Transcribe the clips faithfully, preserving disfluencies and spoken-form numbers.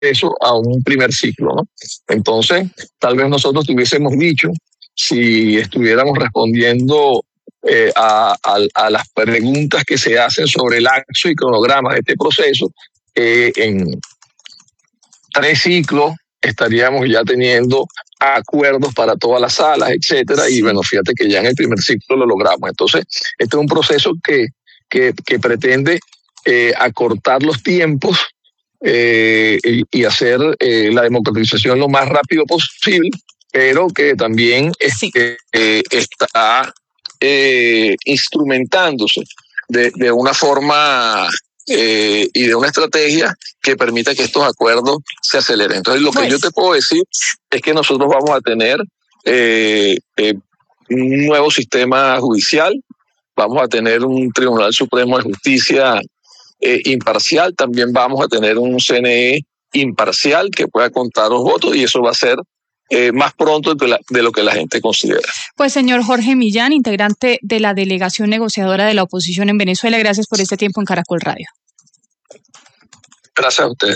eso a un primer ciclo, ¿no? Entonces, tal vez nosotros tuviésemos dicho, si estuviéramos respondiendo eh, a, a, a las preguntas que se hacen sobre el lapso y cronograma de este proceso, eh, en tres ciclos estaríamos ya teniendo acuerdos para todas las salas, etcétera, sí. Y bueno, fíjate que ya en el primer ciclo lo logramos. Entonces, este es un proceso que, que, que pretende eh, acortar los tiempos eh, y, y hacer eh, la democratización lo más rápido posible, pero que también sí. este, eh, está eh, instrumentándose de, de una forma eh, y de una estrategia que permita que estos acuerdos se aceleren. Entonces, lo pues. que yo te puedo decir es que nosotros vamos a tener eh, eh, un nuevo sistema judicial, vamos a tener un Tribunal Supremo de Justicia eh, imparcial, también vamos a tener un C N E imparcial que pueda contar los votos, y eso va a ser Eh, más pronto de, la, de lo que la gente considera. Pues señor Jorge Millán, integrante de la delegación negociadora de la oposición en Venezuela, gracias por este tiempo en Caracol Radio. Gracias a usted.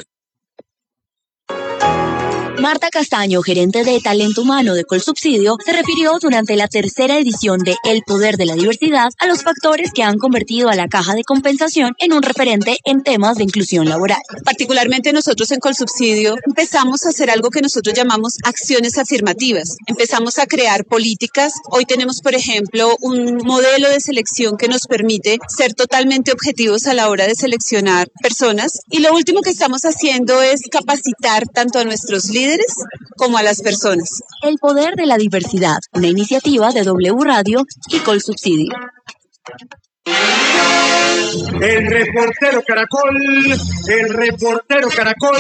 Marta Castaño, gerente de talento humano de Colsubsidio, se refirió durante la tercera edición de El Poder de la Diversidad a los factores que han convertido a la caja de compensación en un referente en temas de inclusión laboral. Particularmente nosotros en Colsubsidio empezamos a hacer algo que nosotros llamamos acciones afirmativas. Empezamos a crear políticas. Hoy tenemos, por ejemplo, un modelo de selección que nos permite ser totalmente objetivos a la hora de seleccionar personas. Y lo último que estamos haciendo es capacitar tanto a nuestros líderes como a las personas. El Poder de la Diversidad, una iniciativa de W Radio y Colsubsidio. El reportero Caracol, el reportero Caracol.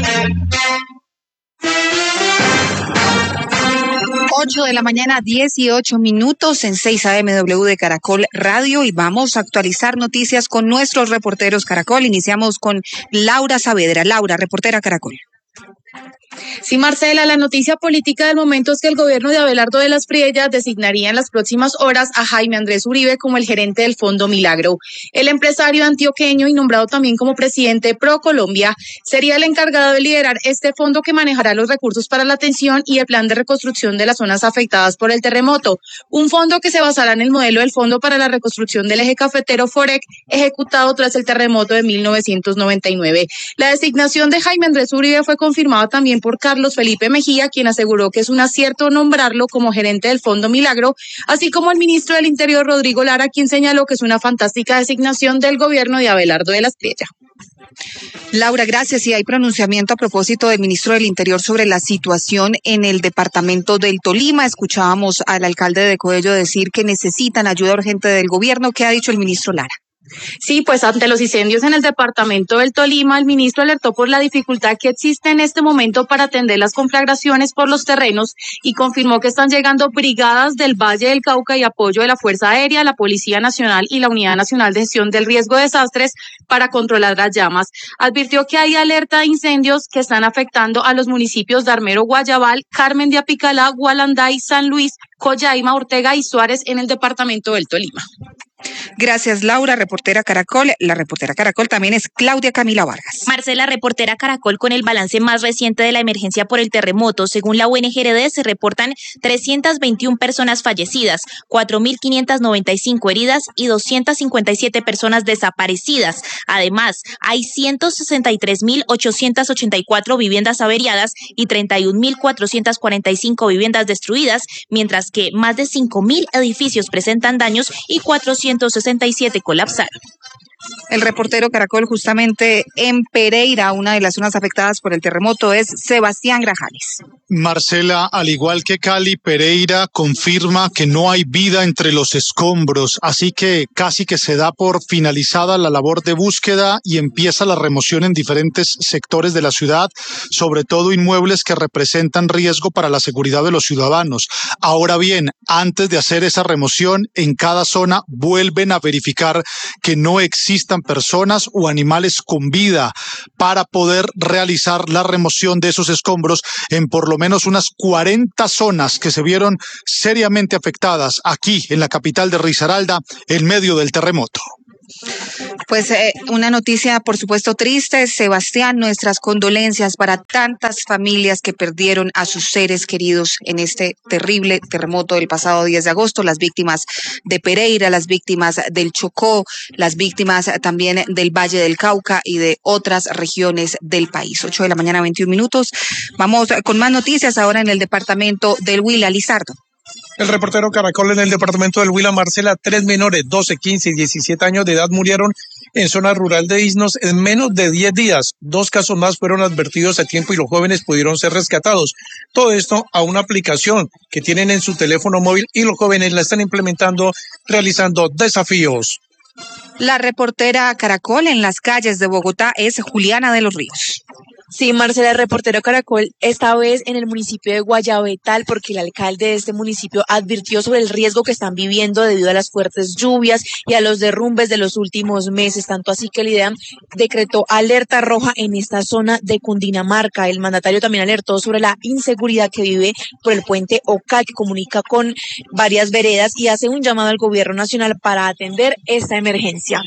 ocho de la mañana, dieciocho minutos en seis A M W de Caracol Radio, y vamos a actualizar noticias con nuestros reporteros Caracol. Iniciamos con Laura Saavedra. Laura, reportera Caracol. Sí, Marcela, la noticia política del momento es que el gobierno de Abelardo de las Priellas designaría en las próximas horas a Jaime Andrés Uribe como el gerente del Fondo Milagro. El empresario antioqueño y nombrado también como presidente de ProColombia sería el encargado de liderar este fondo que manejará los recursos para la atención y el plan de reconstrucción de las zonas afectadas por el terremoto. Un fondo que se basará en el modelo del Fondo para la Reconstrucción del Eje Cafetero FOREC, ejecutado tras el terremoto de mil novecientos noventa y nueve. La designación de Jaime Andrés Uribe fue confirmada también por Carlos Felipe Mejía, quien aseguró que es un acierto nombrarlo como gerente del Fondo Milagro, así como el ministro del Interior, Rodrigo Lara, quien señaló que es una fantástica designación del gobierno de Abelardo de las Priellas. Laura, gracias. Y hay pronunciamiento a propósito del ministro del Interior sobre la situación en el departamento del Tolima. Escuchábamos al alcalde de Coello decir que necesitan ayuda urgente del gobierno. ¿Qué ha dicho el ministro Lara? Sí, pues ante los incendios en el departamento del Tolima, el ministro alertó por la dificultad que existe en este momento para atender las conflagraciones por los terrenos y confirmó que están llegando brigadas del Valle del Cauca y apoyo de la Fuerza Aérea, la Policía Nacional y la Unidad Nacional de Gestión del Riesgo de Desastres para controlar las llamas. Advirtió que hay alerta de incendios que están afectando a los municipios de Armero, Guayabal, Carmen de Apicalá, Gualanday, San Luis, Coyaima, Ortega y Suárez en el departamento del Tolima. Gracias, Laura, reportera Caracol. La reportera Caracol también es Claudia Camila Vargas. Marcela, reportera Caracol, con el balance más reciente de la emergencia por el terremoto. Según la U N G R D, se reportan trescientas veintiuna personas fallecidas, cuatro mil quinientas noventa y cinco heridas y doscientas cincuenta y siete personas desaparecidas. Además, hay ciento sesenta y tres mil ochocientas ochenta y cuatro viviendas averiadas y treinta y un mil cuatrocientas cuarenta y cinco viviendas destruidas, mientras que más de cinco mil edificios presentan daños y cuatrocientos sesenta y siete colapsaron. El reportero Caracol, justamente en Pereira, una de las zonas afectadas por el terremoto, es Sebastián Grajales. Marcela, al igual que Cali, Pereira confirma que no hay vida entre los escombros, así que casi que se da por finalizada la labor de búsqueda y empieza la remoción en diferentes sectores de la ciudad, sobre todo inmuebles que representan riesgo para la seguridad de los ciudadanos. Ahora bien, antes de hacer esa remoción, en cada zona vuelven a verificar que no existan personas o animales con vida para poder realizar la remoción de esos escombros en por lo menos unas cuarenta zonas que se vieron seriamente afectadas aquí en la capital de Risaralda en medio del terremoto. Pues eh, una noticia, por supuesto, triste. Sebastián, nuestras condolencias para tantas familias que perdieron a sus seres queridos en este terrible terremoto del pasado diez de agosto, las víctimas de Pereira, las víctimas del Chocó, las víctimas también del Valle del Cauca y de otras regiones del país. ocho de la mañana, veintiún minutos. Vamos con más noticias ahora en el departamento del Huila. Lizardo. El reportero Caracol en el departamento del Huila, Marcela, tres menores, doce, quince y diecisiete años de edad murieron en zona rural de Isnos en menos de diez días. Dos casos más fueron advertidos a tiempo y los jóvenes pudieron ser rescatados. Todo esto a una aplicación que tienen en su teléfono móvil y los jóvenes la están implementando, realizando desafíos. La reportera Caracol en las calles de Bogotá es Juliana de los Ríos. Sí, Marcela, el reportero Caracol, esta vez en el municipio de Guayabetal, porque el alcalde de este municipio advirtió sobre el riesgo que están viviendo debido a las fuertes lluvias y a los derrumbes de los últimos meses, tanto así que el IDEAM decretó alerta roja en esta zona de Cundinamarca. El mandatario también alertó sobre la inseguridad que vive por el puente Ocal, que comunica con varias veredas, y hace un llamado al gobierno nacional para atender esta emergencia.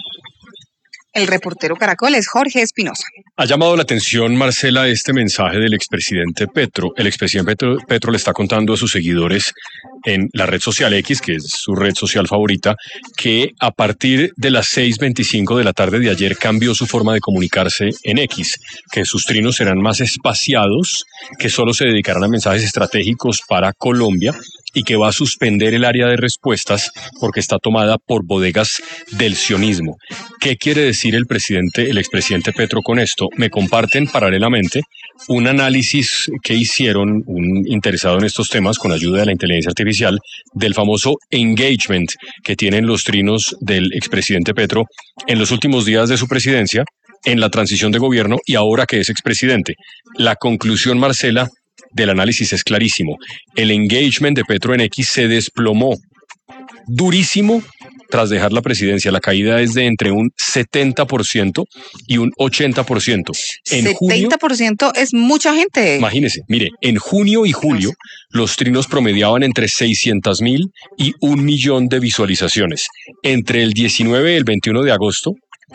El reportero Caracol es Jorge Espinosa. Ha llamado la atención, Marcela, este mensaje del expresidente Petro. El expresidente Petro, Petro le está contando a sus seguidores en la red social X, que es su red social favorita, que a partir de las seis veinticinco de la tarde de ayer cambió su forma de comunicarse en X, que sus trinos serán más espaciados, que solo se dedicarán a mensajes estratégicos para Colombia y que va a suspender el área de respuestas porque está tomada por bodegas del sionismo. ¿Qué quiere decir el presidente, el expresidente Petro con esto? Me comparten paralelamente un análisis que hicieron un interesado en estos temas con ayuda de la inteligencia artificial del famoso engagement que tienen los trinos del expresidente Petro en los últimos días de su presidencia, en la transición de gobierno y ahora que es expresidente. La conclusión, Marcela, del análisis es clarísimo. El engagement de Petro en X se desplomó durísimo tras dejar la presidencia. La caída es de entre un setenta por ciento y un ochenta por ciento. En setenta por ciento junio, es mucha gente. Imagínese, mire, en junio y julio los trinos promediaban entre seiscientos mil y un millón de visualizaciones. Entre el diecinueve y el veintiuno de agosto,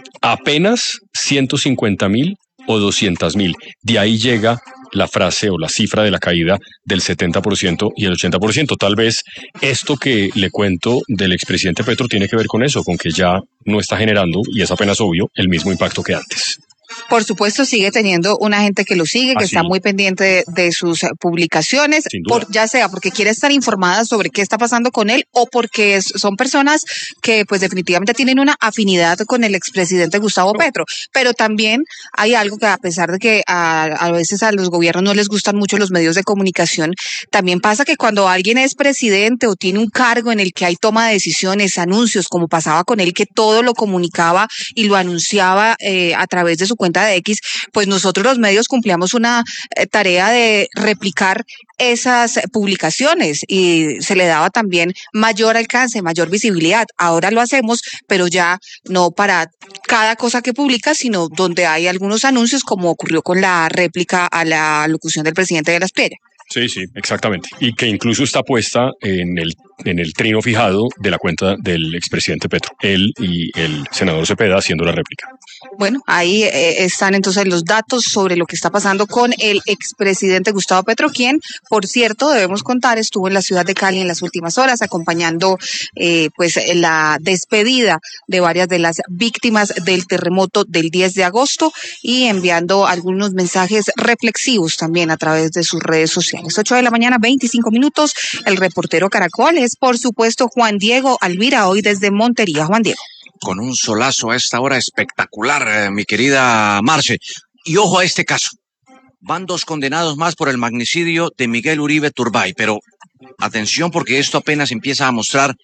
apenas ciento cincuenta mil o doscientos mil. De ahí llega la frase o la cifra de la caída del setenta por ciento y el ochenta por ciento. Tal vez esto que le cuento del expresidente Petro tiene que ver con eso, con que ya no está generando, y es apenas obvio, el mismo impacto que antes. Por supuesto, sigue teniendo una gente que lo sigue, que ah, está sí. muy pendiente de, de sus publicaciones, por, ya sea porque quiere estar informada sobre qué está pasando con él o porque es, son personas que pues definitivamente tienen una afinidad con el expresidente Gustavo no. Petro. Pero también hay algo que, a pesar de que a, a veces a los gobiernos no les gustan mucho los medios de comunicación, también pasa que cuando alguien es presidente o tiene un cargo en el que hay toma de decisiones, anuncios, como pasaba con él, que todo lo comunicaba y lo anunciaba eh, a través de su cuenta de X, pues nosotros los medios cumplíamos una eh, tarea de replicar esas publicaciones y se le daba también mayor alcance, mayor visibilidad. Ahora lo hacemos, pero ya no para cada cosa que publica, sino donde hay algunos anuncios, como ocurrió con la réplica a la locución del presidente de la Espriella. Sí, sí, exactamente. Y que incluso está puesta en el, en el trino fijado de la cuenta del expresidente Petro. Él y el senador Cepeda haciendo la réplica. Bueno, ahí eh, están entonces los datos sobre lo que está pasando con el expresidente Gustavo Petro, quien, por cierto, debemos contar, estuvo en la ciudad de Cali en las últimas horas acompañando eh, pues la despedida de varias de las víctimas del terremoto del diez de agosto y enviando algunos mensajes reflexivos también a través de sus redes sociales. ocho de la mañana, veinticinco minutos. El reportero Caracol es, por supuesto, Juan Diego Alvira, hoy desde Montería. Juan Diego. Con un solazo a esta hora espectacular, eh, mi querida Marce. Y ojo a este caso. Van dos condenados más por el magnicidio de Miguel Uribe Turbay. Pero atención, porque esto apenas empieza a mostrar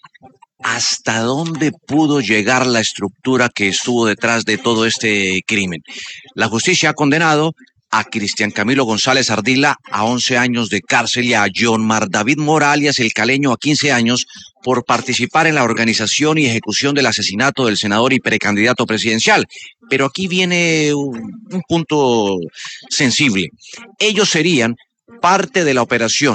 hasta dónde pudo llegar la estructura que estuvo detrás de todo este crimen. La justicia ha condenado a Cristian Camilo González Ardila a once años de cárcel y a John Mar David Mora, alias El Caleño, a quince años por participar en la organización y ejecución del asesinato del senador y precandidato presidencial. Pero aquí viene un, un punto sensible. Ellos serían parte de la operación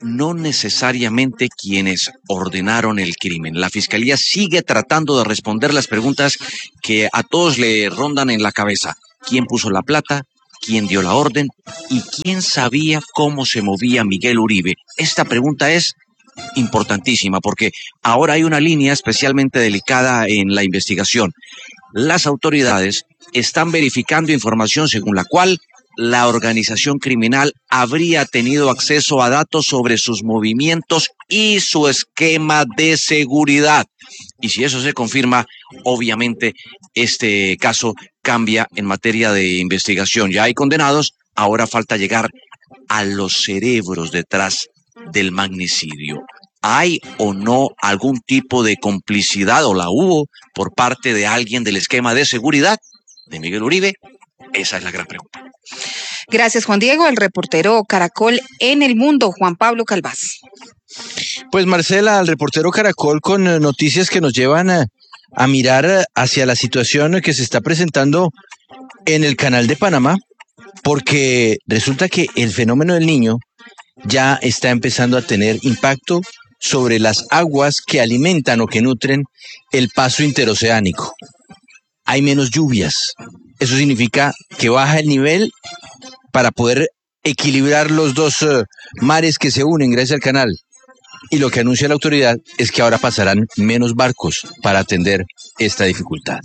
no necesariamente quienes ordenaron el crimen. La Fiscalía sigue tratando de responder las preguntas que a todos le rondan en la cabeza. ¿Quién puso la plata? ¿Quién dio la orden? ¿Y quién sabía cómo se movía Miguel Uribe? Esta pregunta es importantísima porque ahora hay una línea especialmente delicada en la investigación. Las autoridades están verificando información según la cual la organización criminal habría tenido acceso a datos sobre sus movimientos y su esquema de seguridad. Y si eso se confirma, obviamente este caso cambia en materia de investigación. Ya hay condenados, ahora falta llegar a los cerebros detrás del magnicidio. ¿Hay o no algún tipo de complicidad o la hubo por parte de alguien del esquema de seguridad de Miguel Uribe? Esa es la gran pregunta. Gracias, Juan Diego. El reportero Caracol en el mundo, Juan Pablo Calvás. Pues Marcela, el reportero Caracol con eh, noticias que nos llevan a, a mirar hacia la situación que se está presentando en el Canal de Panamá, porque resulta que el fenómeno del Niño ya está empezando a tener impacto sobre las aguas que alimentan o que nutren el paso interoceánico. Hay menos lluvias. Eso significa que baja el nivel para poder equilibrar los dos uh, mares que se unen gracias al canal. Y lo que anuncia la autoridad es que ahora pasarán menos barcos para atender esta dificultad.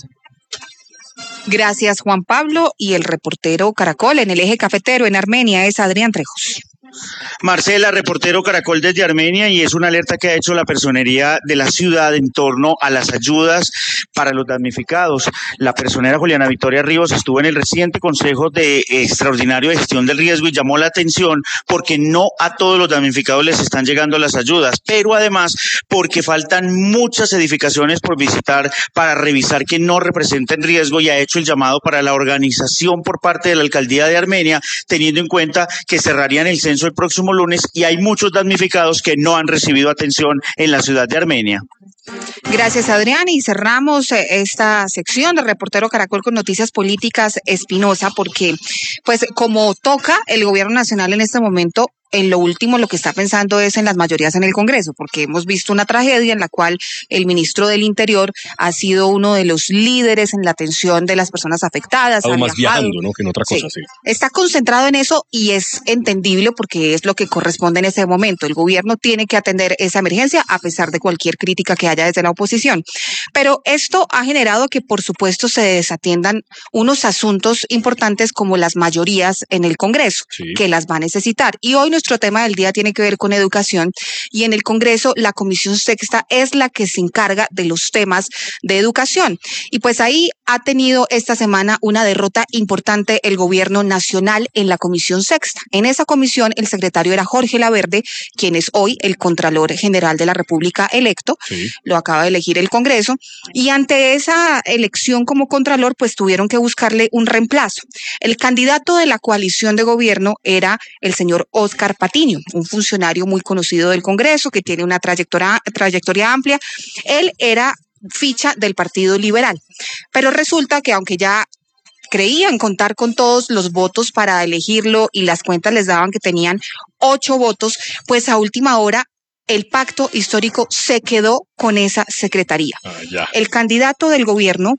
Gracias, Juan Pablo. Y el reportero Caracol en el eje cafetero en Armenia es Adrián Trejos. Marcela, reportero Caracol desde Armenia, y es una alerta que ha hecho la personería de la ciudad en torno a las ayudas para los damnificados. La personera Juliana Victoria Ríos estuvo en el reciente Consejo de Extraordinario de Gestión del Riesgo y llamó la atención porque no a todos los damnificados les están llegando las ayudas, pero además porque faltan muchas edificaciones por visitar para revisar que no representen riesgo, y ha hecho el llamado para la organización por parte de la Alcaldía de Armenia, teniendo en cuenta que cerrarían el censo el próximo lunes y hay muchos damnificados que no han recibido atención en la ciudad de Armenia. Gracias, Adrián. Y cerramos esta sección de Reportero Caracol con noticias políticas. Espinosa, porque pues como toca el gobierno nacional en este momento, en lo último lo que está pensando es en las mayorías en el Congreso, porque hemos visto una tragedia en la cual el ministro del Interior ha sido uno de los líderes en la atención de las personas afectadas. Algo más viajando, ¿no? Que en otra cosa, sí. sí. Está concentrado en eso y es entendible porque es lo que corresponde en ese momento. El gobierno tiene que atender esa emergencia a pesar de cualquier crítica que haya desde la oposición. Pero esto ha generado que, por supuesto, se desatiendan unos asuntos importantes como las mayorías en el Congreso, sí, que las va a necesitar. Y hoy nuestro tema del día tiene que ver con educación, y en el Congreso la Comisión Sexta es la que se encarga de los temas de educación. Y pues ahí ha tenido esta semana una derrota importante el gobierno nacional en la Comisión Sexta. En esa comisión el secretario era Jorge Laverde, quien es hoy el Contralor General de la República electo. Sí. Lo acaba de elegir el Congreso, y ante esa elección como Contralor pues tuvieron que buscarle un reemplazo. El candidato de la coalición de gobierno era el señor Óscar Patiño, un funcionario muy conocido del Congreso que tiene una trayectoria, trayectoria amplia. Él era ficha del Partido Liberal, pero resulta que aunque ya creían contar con todos los votos para elegirlo y las cuentas les daban que tenían ocho votos, pues a última hora el pacto histórico se quedó con esa secretaría. Ah, el candidato del gobierno,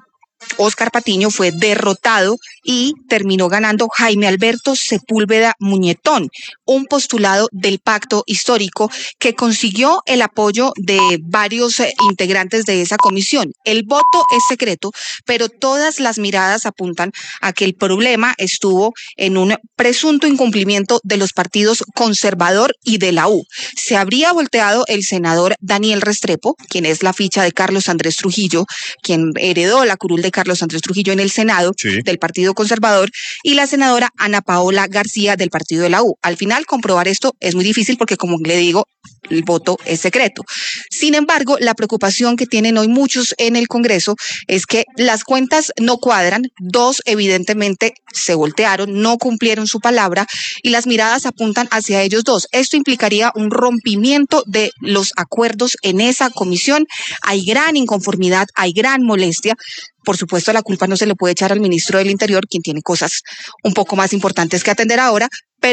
Óscar Patiño, fue derrotado y terminó ganando Jaime Alberto Sepúlveda Muñetón, un postulado del pacto histórico que consiguió el apoyo de varios eh, integrantes de esa comisión. El voto es secreto, pero todas las miradas apuntan a que el problema estuvo en un presunto incumplimiento de los partidos conservador y de la U. Se habría volteado el senador Daniel Restrepo, quien es la ficha de Carlos Andrés Trujillo, quien heredó la curul de Carlos Andrés Trujillo en el Senado, sí, del Partido Conservador, y la senadora Ana Paola García del Partido de la U. Al final, comprobar esto es muy difícil porque, como le digo, el voto es secreto. Sin embargo, la preocupación que tienen hoy muchos en el Congreso es que las cuentas no cuadran. Dos, evidentemente, se voltearon, no cumplieron su palabra y las miradas apuntan hacia ellos dos. Esto implicaría un rompimiento de los acuerdos en esa comisión. Hay gran inconformidad, hay gran molestia. Por supuesto, la culpa no se le puede echar al ministro del Interior, quien tiene cosas un poco más importantes que atender ahora, pero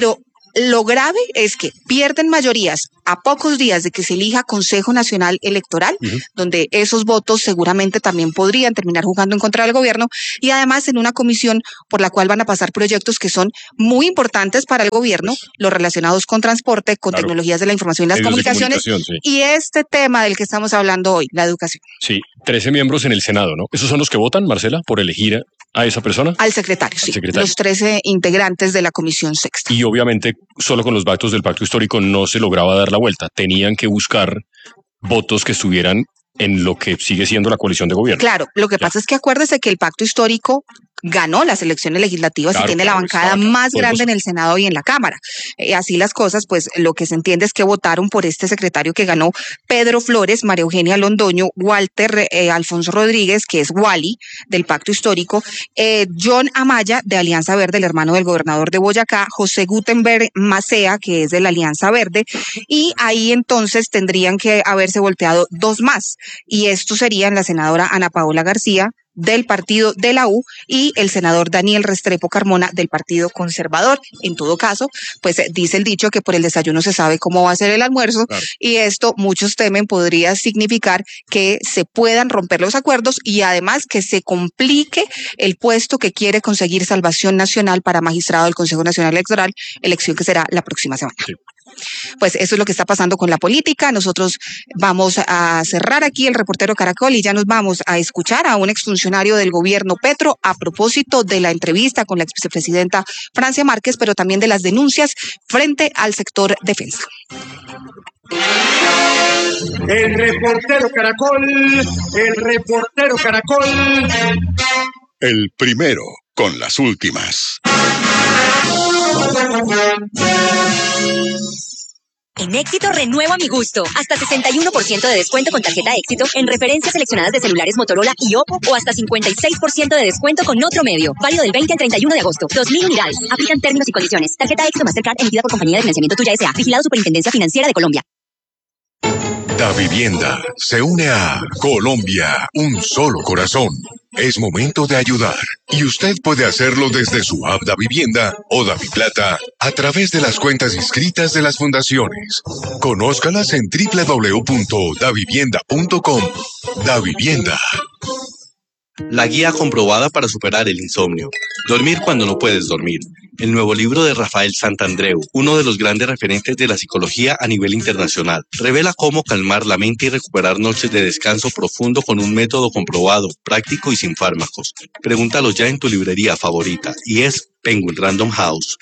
Lo grave es que pierden mayorías a pocos días de que se elija Consejo Nacional Electoral, uh-huh. donde esos votos seguramente también podrían terminar jugando en contra del gobierno, y además en una comisión por la cual van a pasar proyectos que son muy importantes para el gobierno, pues, los relacionados con transporte, con claro. tecnologías de la información y las Medios comunicaciones, sí. y este tema del que estamos hablando hoy, la educación. Sí, trece miembros en el Senado, ¿no? ¿Esos son los que votan, Marcela, por elegir a esa persona? Al secretario, Al sí, secretario. Los trece integrantes de la Comisión Sexta. Y obviamente solo con los votos del pacto histórico no se lograba dar la vuelta, tenían que buscar votos que estuvieran en lo que sigue siendo la coalición de gobierno. Claro, lo que ya. pasa es que acuérdese que el pacto histórico ganó las elecciones legislativas claro, y tiene claro, la bancada exacto. más Podemos... grande en el Senado y en la Cámara. Eh, así las cosas, pues lo que se entiende es que votaron por este secretario que ganó Pedro Flores, María Eugenia Londoño, Walter eh, Alfonso Rodríguez, que es Wally, del pacto histórico, eh, John Amaya, de Alianza Verde, el hermano del gobernador de Boyacá, José Gutenberg Macea, que es de la Alianza Verde, y ahí entonces tendrían que haberse volteado dos más, y estos serían la senadora Ana Paola García, del partido de la U, y el senador Daniel Restrepo Carmona del Partido Conservador. En todo caso, pues dice el dicho que por el desayuno se sabe cómo va a ser el almuerzo, claro. y esto muchos temen podría significar que se puedan romper los acuerdos y además que se complique el puesto que quiere conseguir Salvación Nacional para magistrado del Consejo Nacional Electoral, elección que será la próxima semana. Sí. Pues eso es lo que está pasando con la política. Nosotros vamos a cerrar aquí el reportero Caracol y ya nos vamos a escuchar a un exfuncionario del gobierno Petro a propósito de la entrevista con la exvicepresidenta Francia Márquez, pero también de las denuncias frente al sector defensa. El reportero Caracol, el reportero Caracol. El primero con las últimas. En Éxito renuevo a mi gusto. Hasta sesenta y uno por ciento de descuento con tarjeta Éxito en referencias seleccionadas de celulares Motorola y Oppo o hasta cincuenta y seis por ciento de descuento con otro medio. Válido del veinte al treinta y uno de agosto. dos mil unidades. Aplican términos y condiciones. Tarjeta Éxito Mastercard emitida por Compañía de Financiamiento Tuya S A. Vigilado Superintendencia Financiera de Colombia. Da Vivienda se une a Colombia, un solo corazón. Es momento de ayudar y usted puede hacerlo desde su app Da Vivienda o Da Plata a través de las cuentas inscritas de las fundaciones. Conózcalas en doble u doble u doble u punto da vivienda punto com. Da Vivienda. La guía comprobada para superar el insomnio. Dormir cuando no puedes dormir. El nuevo libro de Rafael Santandreu, uno de los grandes referentes de la psicología a nivel internacional, revela cómo calmar la mente y recuperar noches de descanso profundo con un método comprobado, práctico y sin fármacos. Pregúntalo ya en tu librería favorita y es Penguin Random House.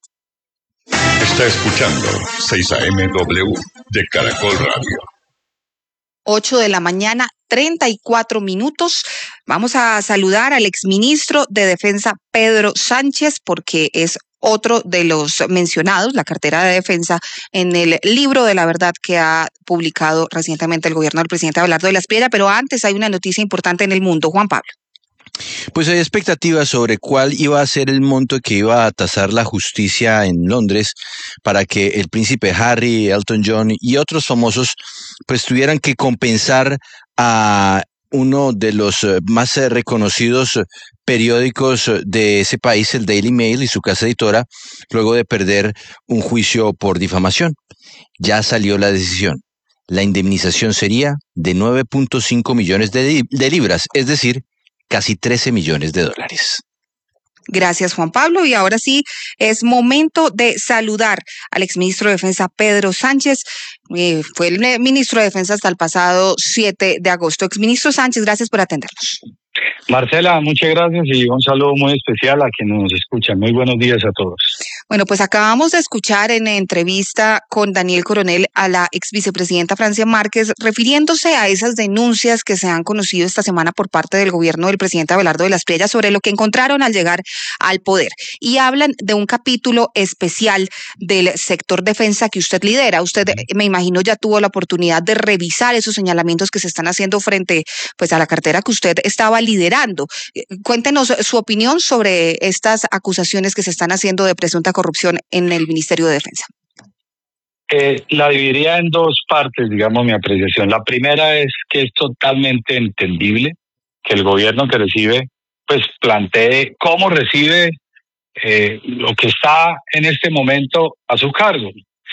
Está escuchando seis A M W de Caracol Radio. ocho de la mañana, treinta y cuatro minutos. Vamos a saludar al exministro de Defensa, Pedro Sánchez, porque es otro de los mencionados, la cartera de defensa, en el libro de la verdad que ha publicado recientemente el gobierno del presidente Abelardo de la Espriella. Pero antes hay una noticia importante en el mundo. Juan Pablo. Pues hay expectativas sobre cuál iba a ser el monto que iba a tasar la justicia en Londres para que el príncipe Harry, Elton John y otros famosos pues tuvieran que compensar a uno de los más reconocidos periódicos de ese país, el Daily Mail y su casa editora, luego de perder un juicio por difamación. Ya salió la decisión. La indemnización sería de nueve punto cinco millones de, de libras, es decir, casi trece millones de dólares. Gracias, Juan Pablo. Y ahora sí, es momento de saludar al exministro de Defensa, Pedro Sánchez. Eh, fue el ministro de Defensa hasta el pasado siete de agosto. Exministro Sánchez, gracias por atendernos. Marcela, muchas gracias y un saludo muy especial a quienes nos escuchan. Muy buenos días a todos. Bueno, pues acabamos de escuchar en entrevista con Daniel Coronel a la ex vicepresidenta Francia Márquez, refiriéndose a esas denuncias que se han conocido esta semana por parte del gobierno del presidente Abelardo de la Espriella sobre lo que encontraron al llegar al poder. Y hablan de un capítulo especial del sector defensa que usted lidera. Usted, me imagino, ya tuvo la oportunidad de revisar esos señalamientos que se están haciendo frente pues, a la cartera que usted estaba liderando. Cuéntenos su opinión sobre estas acusaciones que se están haciendo de presunta corrupción en el Ministerio de Defensa. Eh, la dividiría en dos partes, digamos, mi apreciación. La primera es que es totalmente entendible que el gobierno que recibe, pues plantee cómo recibe eh, lo que está en este momento a su cargo.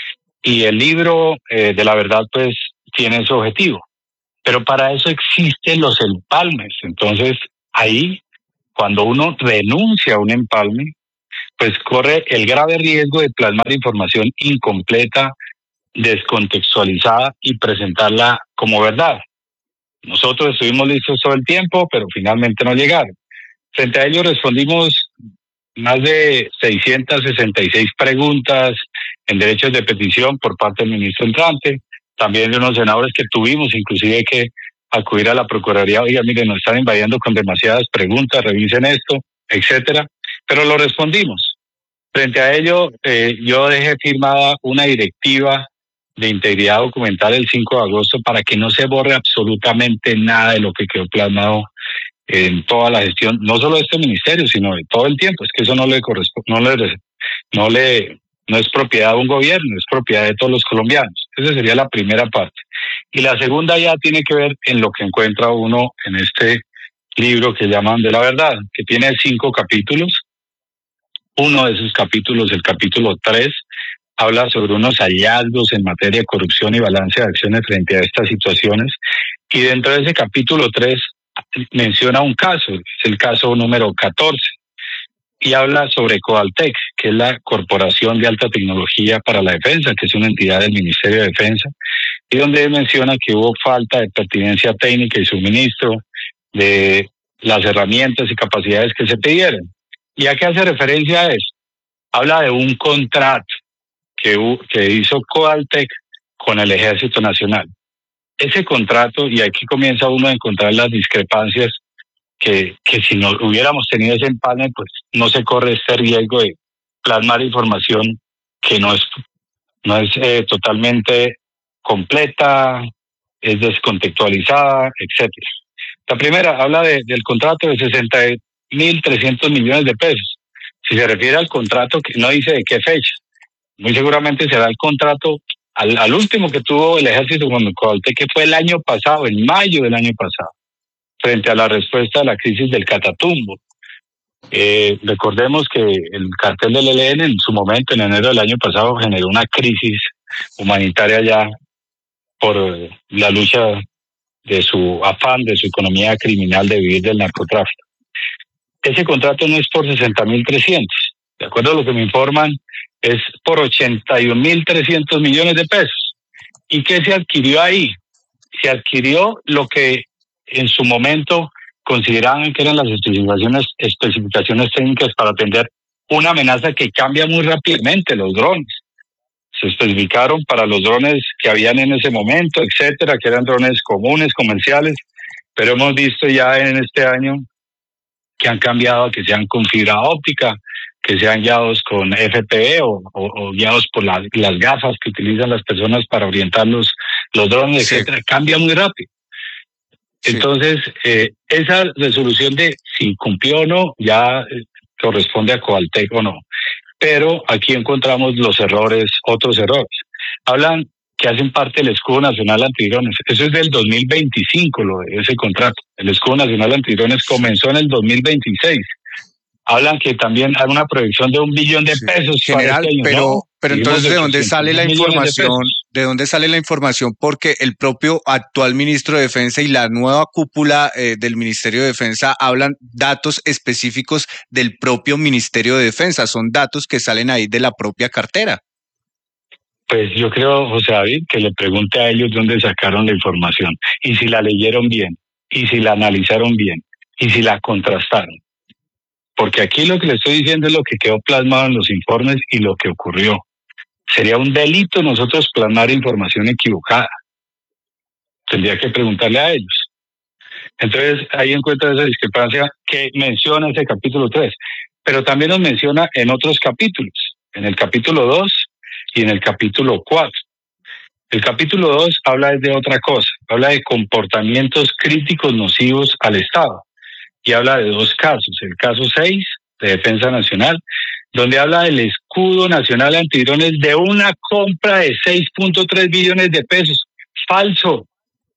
Y el libro eh, de la verdad pues tiene ese objetivo. Pero para eso existen los empalmes. Entonces ahí, cuando uno renuncia a un empalme, pues corre el grave riesgo de plasmar información incompleta, descontextualizada y presentarla como verdad. Nosotros estuvimos listos todo el tiempo, pero finalmente no llegaron. Frente a ello respondimos más de seiscientas sesenta y seis preguntas en derechos de petición por parte del ministro entrante, también de unos senadores que tuvimos inclusive que acudir a la Procuraduría, oiga, miren, nos están invadiendo con demasiadas preguntas, revisen esto, etcétera, pero lo respondimos. Frente a ello, eh, yo dejé firmada una directiva de integridad documental el cinco de agosto para que no se borre absolutamente nada de lo que quedó plasmado en toda la gestión, no solo de este ministerio, sino de todo el tiempo. Es que eso no le corresponde, no le, no le, no es propiedad de un gobierno, es propiedad de todos los colombianos. Esa sería la primera parte. Y la segunda ya tiene que ver en lo que encuentra uno en este libro que llaman De la Verdad, que tiene cinco capítulos. Uno de esos capítulos, el capítulo tres, habla sobre unos hallazgos en materia de corrupción y balance de acciones frente a estas situaciones. Y dentro de ese capítulo tres menciona un caso, es el caso número catorce, y habla sobre Coaltec, que es la Corporación de Alta Tecnología para la Defensa, que es una entidad del Ministerio de Defensa, y donde menciona que hubo falta de pertinencia técnica y suministro de las herramientas y capacidades que se pidieron. ¿Y a qué hace referencia a eso? Habla de un contrato que, que hizo Coaltec con el Ejército Nacional. Ese contrato, y aquí comienza uno a encontrar las discrepancias, que, que si no hubiéramos tenido ese empalme, pues no se corre este riesgo de plasmar información que no es, no es eh, totalmente completa, es descontextualizada, etcétera. La primera habla de, del contrato de sesenta mil trescientos millones de pesos. Si se refiere al contrato, que no dice de qué fecha, muy seguramente será el contrato al, al último que tuvo el ejército con Coaltec, que fue el año pasado, en mayo del año pasado, frente a la respuesta a la crisis del Catatumbo. Eh, recordemos que el cartel del E L N en su momento, en enero del año pasado, generó una crisis humanitaria ya por la lucha de su afán, de su economía criminal de vivir del narcotráfico. Ese contrato no es por sesenta mil trescientos, de acuerdo a lo que me informan, es por ochenta y un mil trescientos millones de pesos. ¿Y qué se adquirió ahí? Se adquirió lo que en su momento consideraban que eran las especificaciones, especificaciones técnicas para atender una amenaza que cambia muy rápidamente, los drones. Se especificaron para los drones que habían en ese momento, etcétera, que eran drones comunes, comerciales, pero hemos visto ya en este año que han cambiado, que sean con fibra óptica, que sean guiados con F P V o, o, o guiados por la, las gafas que utilizan las personas para orientar los, los drones, sí. etcétera. Cambia muy rápido. Sí. Entonces, eh, esa resolución de si cumplió o no ya eh, corresponde a Coaltec o no. Pero aquí encontramos los errores, otros errores. Hablan que hacen parte del Escudo Nacional Antidrones. Eso es del dos mil veinticinco, lo de ese contrato. El Escudo Nacional Antidrones comenzó en el dos mil veintiséis. Hablan que también hay una proyección de un billón de pesos. Sí, general, este año, pero, ¿no? pero entonces, ¿de dónde sale la información? ¿De, ¿De dónde sale la información? Porque el propio actual ministro de Defensa y la nueva cúpula eh, del Ministerio de Defensa hablan datos específicos del propio Ministerio de Defensa. Son datos que salen ahí de la propia cartera. Pues yo creo, José David, que le pregunte a ellos dónde sacaron la información y si la leyeron bien, y si la analizaron bien, y si la contrastaron. Porque aquí lo que le estoy diciendo es lo que quedó plasmado en los informes y lo que ocurrió. Sería un delito nosotros plasmar información equivocada. Tendría que preguntarle a ellos. Entonces ahí encuentra esa discrepancia que menciona ese capítulo tres, pero también nos menciona en otros capítulos, en el capítulo dos y en el capítulo cuatro. El capítulo dos habla de otra cosa, habla de comportamientos críticos nocivos al Estado. Y habla de dos casos, el caso seis de Defensa Nacional, donde habla del Escudo Nacional Antidrones de una compra de seis punto tres billones de pesos. Falso,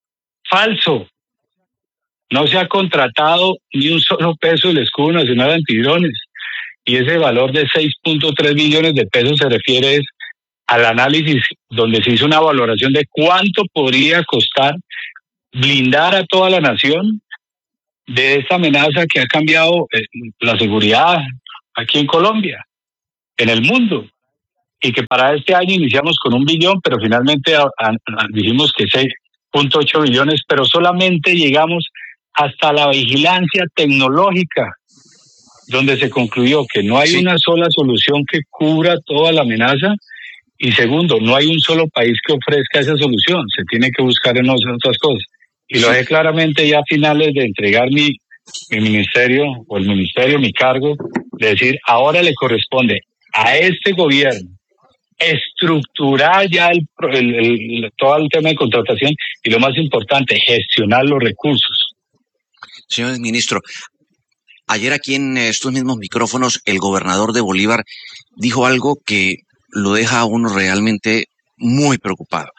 falso. No se ha contratado ni un solo peso del Escudo Nacional Antidrones. Y ese valor de seis punto tres billones de pesos se refiere es al análisis donde se hizo una valoración de cuánto podría costar blindar a toda la nación de esta amenaza que ha cambiado eh, la seguridad aquí en Colombia, en el mundo. Y que para este año iniciamos con un billón, pero finalmente a, a, a, dijimos que seis punto ocho billones, pero solamente llegamos hasta la vigilancia tecnológica, donde se concluyó que no hay sí. una sola solución que cubra toda la amenaza, y segundo, no hay un solo país que ofrezca esa solución, se tiene que buscar en otras cosas. Y lo dejé claramente ya a finales de entregar mi, mi ministerio, o el ministerio, mi cargo, de decir, ahora le corresponde a este gobierno estructurar ya el, el, el, todo el tema de contratación y lo más importante, gestionar los recursos. Señor ministro, ayer aquí en estos mismos micrófonos el gobernador de Bolívar dijo algo que lo deja a uno realmente muy preocupado.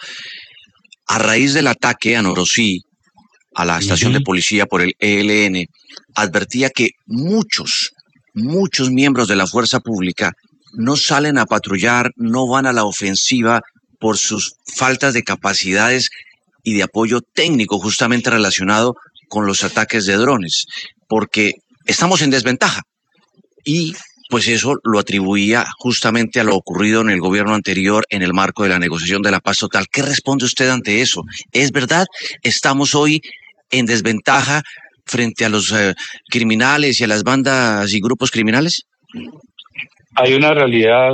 A raíz del ataque a Norosí, a la estación uh-huh. de policía por el E L N, advertía que muchos, muchos miembros de la fuerza pública no salen a patrullar, no van a la ofensiva por sus faltas de capacidades y de apoyo técnico justamente relacionado con los ataques de drones, porque estamos en desventaja. Y pues eso lo atribuía justamente a lo ocurrido en el gobierno anterior en el marco de la negociación de la paz total. ¿Qué responde usted ante eso? ¿Es verdad? ¿Estamos hoy en desventaja frente a los eh, criminales y a las bandas y grupos criminales? Hay una realidad,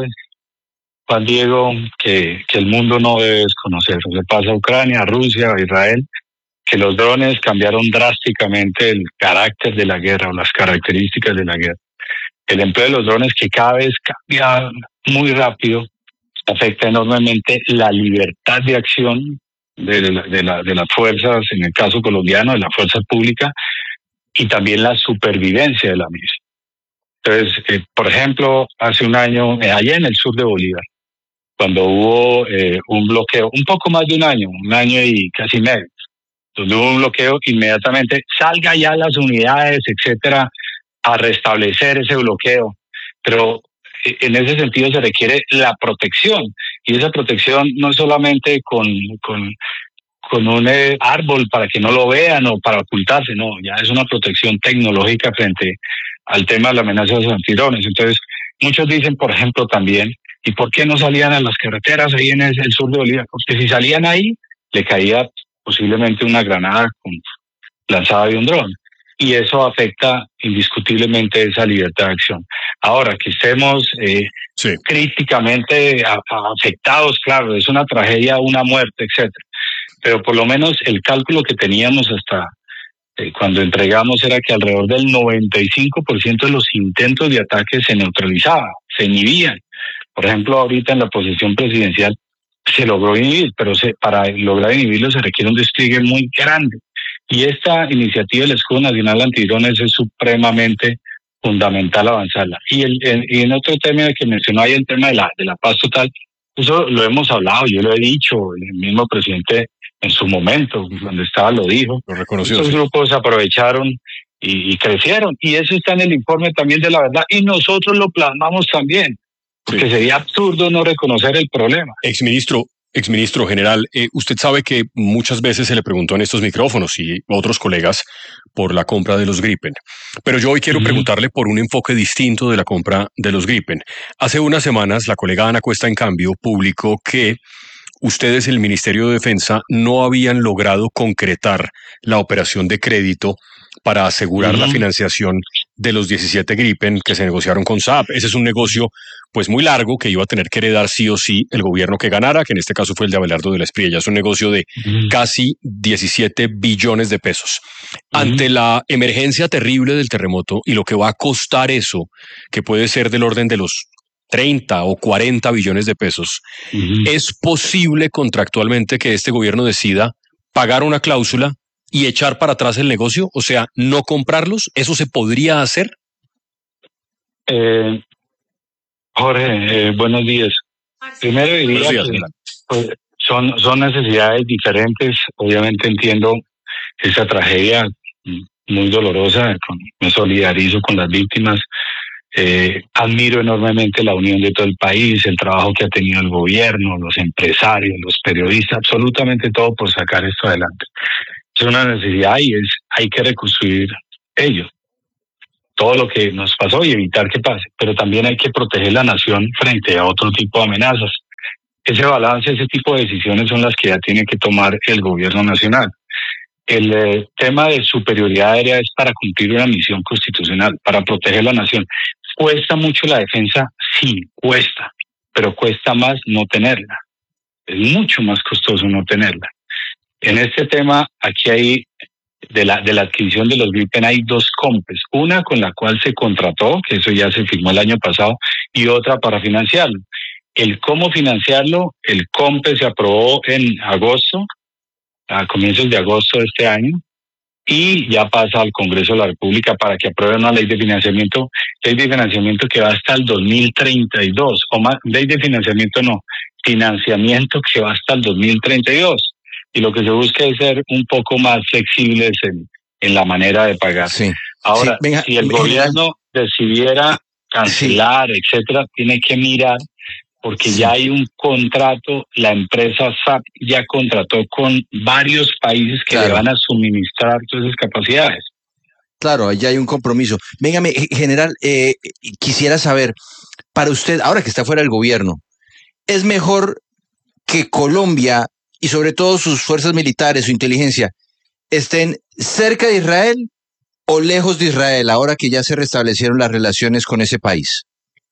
Juan Diego, que, que el mundo no debe desconocer. Le pasa a Ucrania, a Rusia, a Israel, que los drones cambiaron drásticamente el carácter de la guerra o las características de la guerra. El empleo de los drones, que cada vez cambia muy rápido, afecta enormemente la libertad de acción de, de, la, de, la, de las fuerzas, en el caso colombiano, de la fuerza pública, y también la supervivencia de la misma. Entonces, eh, por ejemplo, hace un año, eh, allá en el sur de Bolívar, cuando hubo eh, un bloqueo, un poco más de un año, un año y casi medio, donde hubo un bloqueo, inmediatamente salga ya las unidades, etcétera, a restablecer ese bloqueo. Pero eh, en ese sentido se requiere la protección, y esa protección no es solamente con, con, con un eh, árbol para que no lo vean o para ocultarse, no, ya es una protección tecnológica frente al tema de la amenaza de los antidrones. Entonces, muchos dicen, por ejemplo, también, ¿y por qué no salían a las carreteras ahí en el, el sur de Bolívar? Porque si salían ahí, le caía posiblemente una granada con, lanzada de un dron. Y eso afecta indiscutiblemente esa libertad de acción. Ahora, que estemos eh, sí. críticamente a, a afectados, claro, es una tragedia, una muerte, etcétera. Pero por lo menos el cálculo que teníamos hasta Eh, cuando entregamos era que alrededor del noventa y cinco por ciento de los intentos de ataque se neutralizaban, se inhibían. Por ejemplo, ahorita en la posesión presidencial se logró inhibir, pero se, para lograr inhibirlo se requiere un despliegue muy grande. Y esta iniciativa del Escudo Nacional Antidrones es supremamente fundamental avanzarla. Y, el, el, y en otro tema que mencionó ahí, el tema de la, de la paz total, eso lo hemos hablado, yo lo he dicho, el mismo presidente en su momento, cuando estaba, lo dijo. Lo reconoció. Estos sí. grupos aprovecharon y, y crecieron, y eso está en el informe también de la verdad, y nosotros lo plasmamos también, porque sí. sería absurdo no reconocer el problema. Exministro, exministro general, eh, usted sabe que muchas veces se le preguntó en estos micrófonos y otros colegas por la compra de los Gripen, pero yo hoy quiero uh-huh. preguntarle por un enfoque distinto de la compra de los Gripen. Hace unas semanas, la colega Ana Cuesta, en cambio, publicó que ustedes, el Ministerio de Defensa, no habían logrado concretar la operación de crédito para asegurar uh-huh. la financiación de los diecisiete Gripen que se negociaron con Saab. Ese es un negocio pues muy largo que iba a tener que heredar sí o sí el gobierno que ganara, que en este caso fue el de Abelardo de la Espriella. Es un negocio de uh-huh. casi diecisiete billones de pesos. Uh-huh. Ante la emergencia terrible del terremoto y lo que va a costar eso, que puede ser del orden de los treinta o cuarenta billones de pesos, uh-huh. ¿es posible contractualmente que este gobierno decida pagar una cláusula y echar para atrás el negocio? O sea, no comprarlos. ¿Eso se podría hacer? Eh, Jorge, eh, buenos días. Primero diría días, que pues, son, son necesidades diferentes. Obviamente entiendo esa tragedia muy dolorosa, con, me solidarizo con las víctimas. Eh, admiro enormemente la unión de todo el país, el trabajo que ha tenido el gobierno, los empresarios, los periodistas, absolutamente todo por sacar esto adelante. Es una necesidad y es, hay que reconstruir ello, todo lo que nos pasó y evitar que pase, pero también hay que proteger la nación frente a otro tipo de amenazas. Ese balance, ese tipo de decisiones son las que ya tiene que tomar el gobierno nacional. El eh, tema de superioridad aérea es para cumplir una misión constitucional, para proteger la nación. ¿Cuesta mucho la defensa? Sí, cuesta, pero cuesta más no tenerla. Es mucho más costoso no tenerla. En este tema, aquí hay, de la, de la adquisición de los Gripen, hay dos compes. Una con la cual se contrató, que eso ya se firmó el año pasado, y otra para financiarlo. El cómo financiarlo, el compe se aprobó en agosto, a comienzos de agosto de este año, y ya pasa al Congreso de la República para que apruebe una ley de financiamiento, ley de financiamiento que va hasta el dos mil treinta y dos, o más, ley de financiamiento no, financiamiento que va hasta el dos mil treinta y dos. Y lo que se busca es ser un poco más flexibles en, en la manera de pagar. Sí. Ahora, Sí, venga, si el venga. gobierno decidiera cancelar, sí, etcétera, tiene que mirar, porque sí, ya hay un contrato, la empresa S A P ya contrató con varios países que claro, le van a suministrar todas esas capacidades. Claro, allá hay un compromiso. Véngame, general, eh, quisiera saber, para usted, ahora que está fuera del gobierno, ¿es mejor que Colombia y sobre todo sus fuerzas militares, su inteligencia, estén cerca de Israel o lejos de Israel, ahora que ya se restablecieron las relaciones con ese país?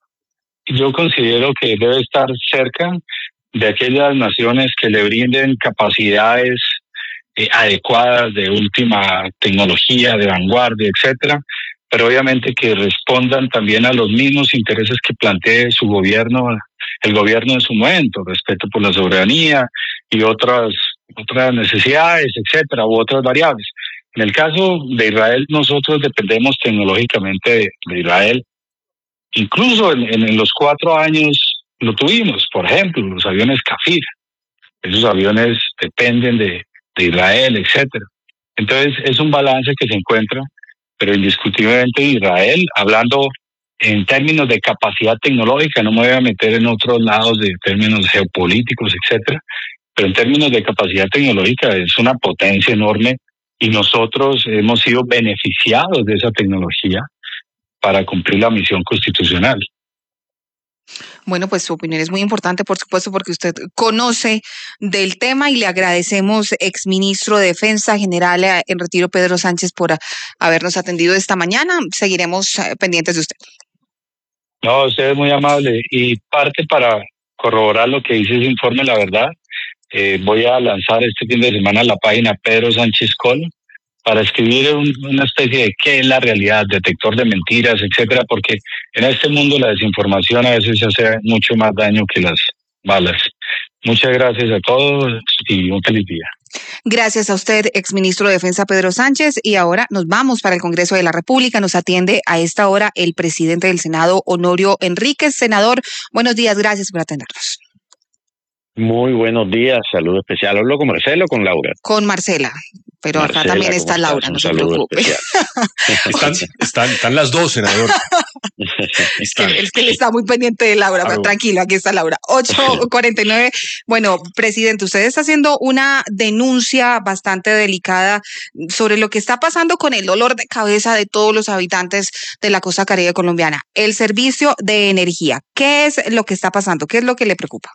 Yo considero que debe estar cerca de aquellas naciones que le brinden capacidades eh, adecuadas, de última tecnología, de vanguardia, etcétera, pero obviamente que respondan también a los mismos intereses que plantee su gobierno, el gobierno en su momento, respeto por la soberanía y otras otras necesidades, etcétera, u otras variables. En el caso de Israel, nosotros dependemos tecnológicamente de, de Israel. Incluso en, en, en los cuatro años lo tuvimos, por ejemplo, los aviones Kafir. Esos aviones dependen de, de Israel, etcétera. Entonces es un balance que se encuentra, pero indiscutiblemente Israel, hablando en términos de capacidad tecnológica, no me voy a meter en otros lados de términos geopolíticos, etcétera, pero en términos de capacidad tecnológica es una potencia enorme y nosotros hemos sido beneficiados de esa tecnología para cumplir la misión constitucional. Bueno, pues su opinión es muy importante, por supuesto, porque usted conoce del tema y le agradecemos, exministro de Defensa, general en retiro Pedro Sánchez, por habernos atendido esta mañana. Seguiremos pendientes de usted. No, usted es muy amable. Y parte para corroborar lo que dice ese informe, la verdad, eh, voy a lanzar este fin de semana la página Pedro Sánchez Col, para escribir un, una especie de qué es la realidad, detector de mentiras, etcétera, porque en este mundo la desinformación a veces hace mucho más daño que las balas. Muchas gracias a todos y un feliz día. Gracias a usted, exministro de Defensa Pedro Sánchez. Y ahora nos vamos para el Congreso de la República. Nos atiende a esta hora el presidente del Senado, Honorio Enríquez. Senador, buenos días, gracias por atendernos. Muy buenos días, saludo especial. ¿Hablo con Marcelo o con Laura? Con Marcela, pero Marcela, acá también está Laura, no se preocupe. están, están, están las dos, senador. Están. Es que él está muy pendiente de Laura, pero tranquilo, aquí está Laura. ocho cuarenta y nueve. Bueno, presidente, usted está haciendo una denuncia bastante delicada sobre lo que está pasando con el dolor de cabeza de todos los habitantes de la costa caribe colombiana. El servicio de energía. ¿Qué es lo que está pasando? ¿Qué es lo que le preocupa?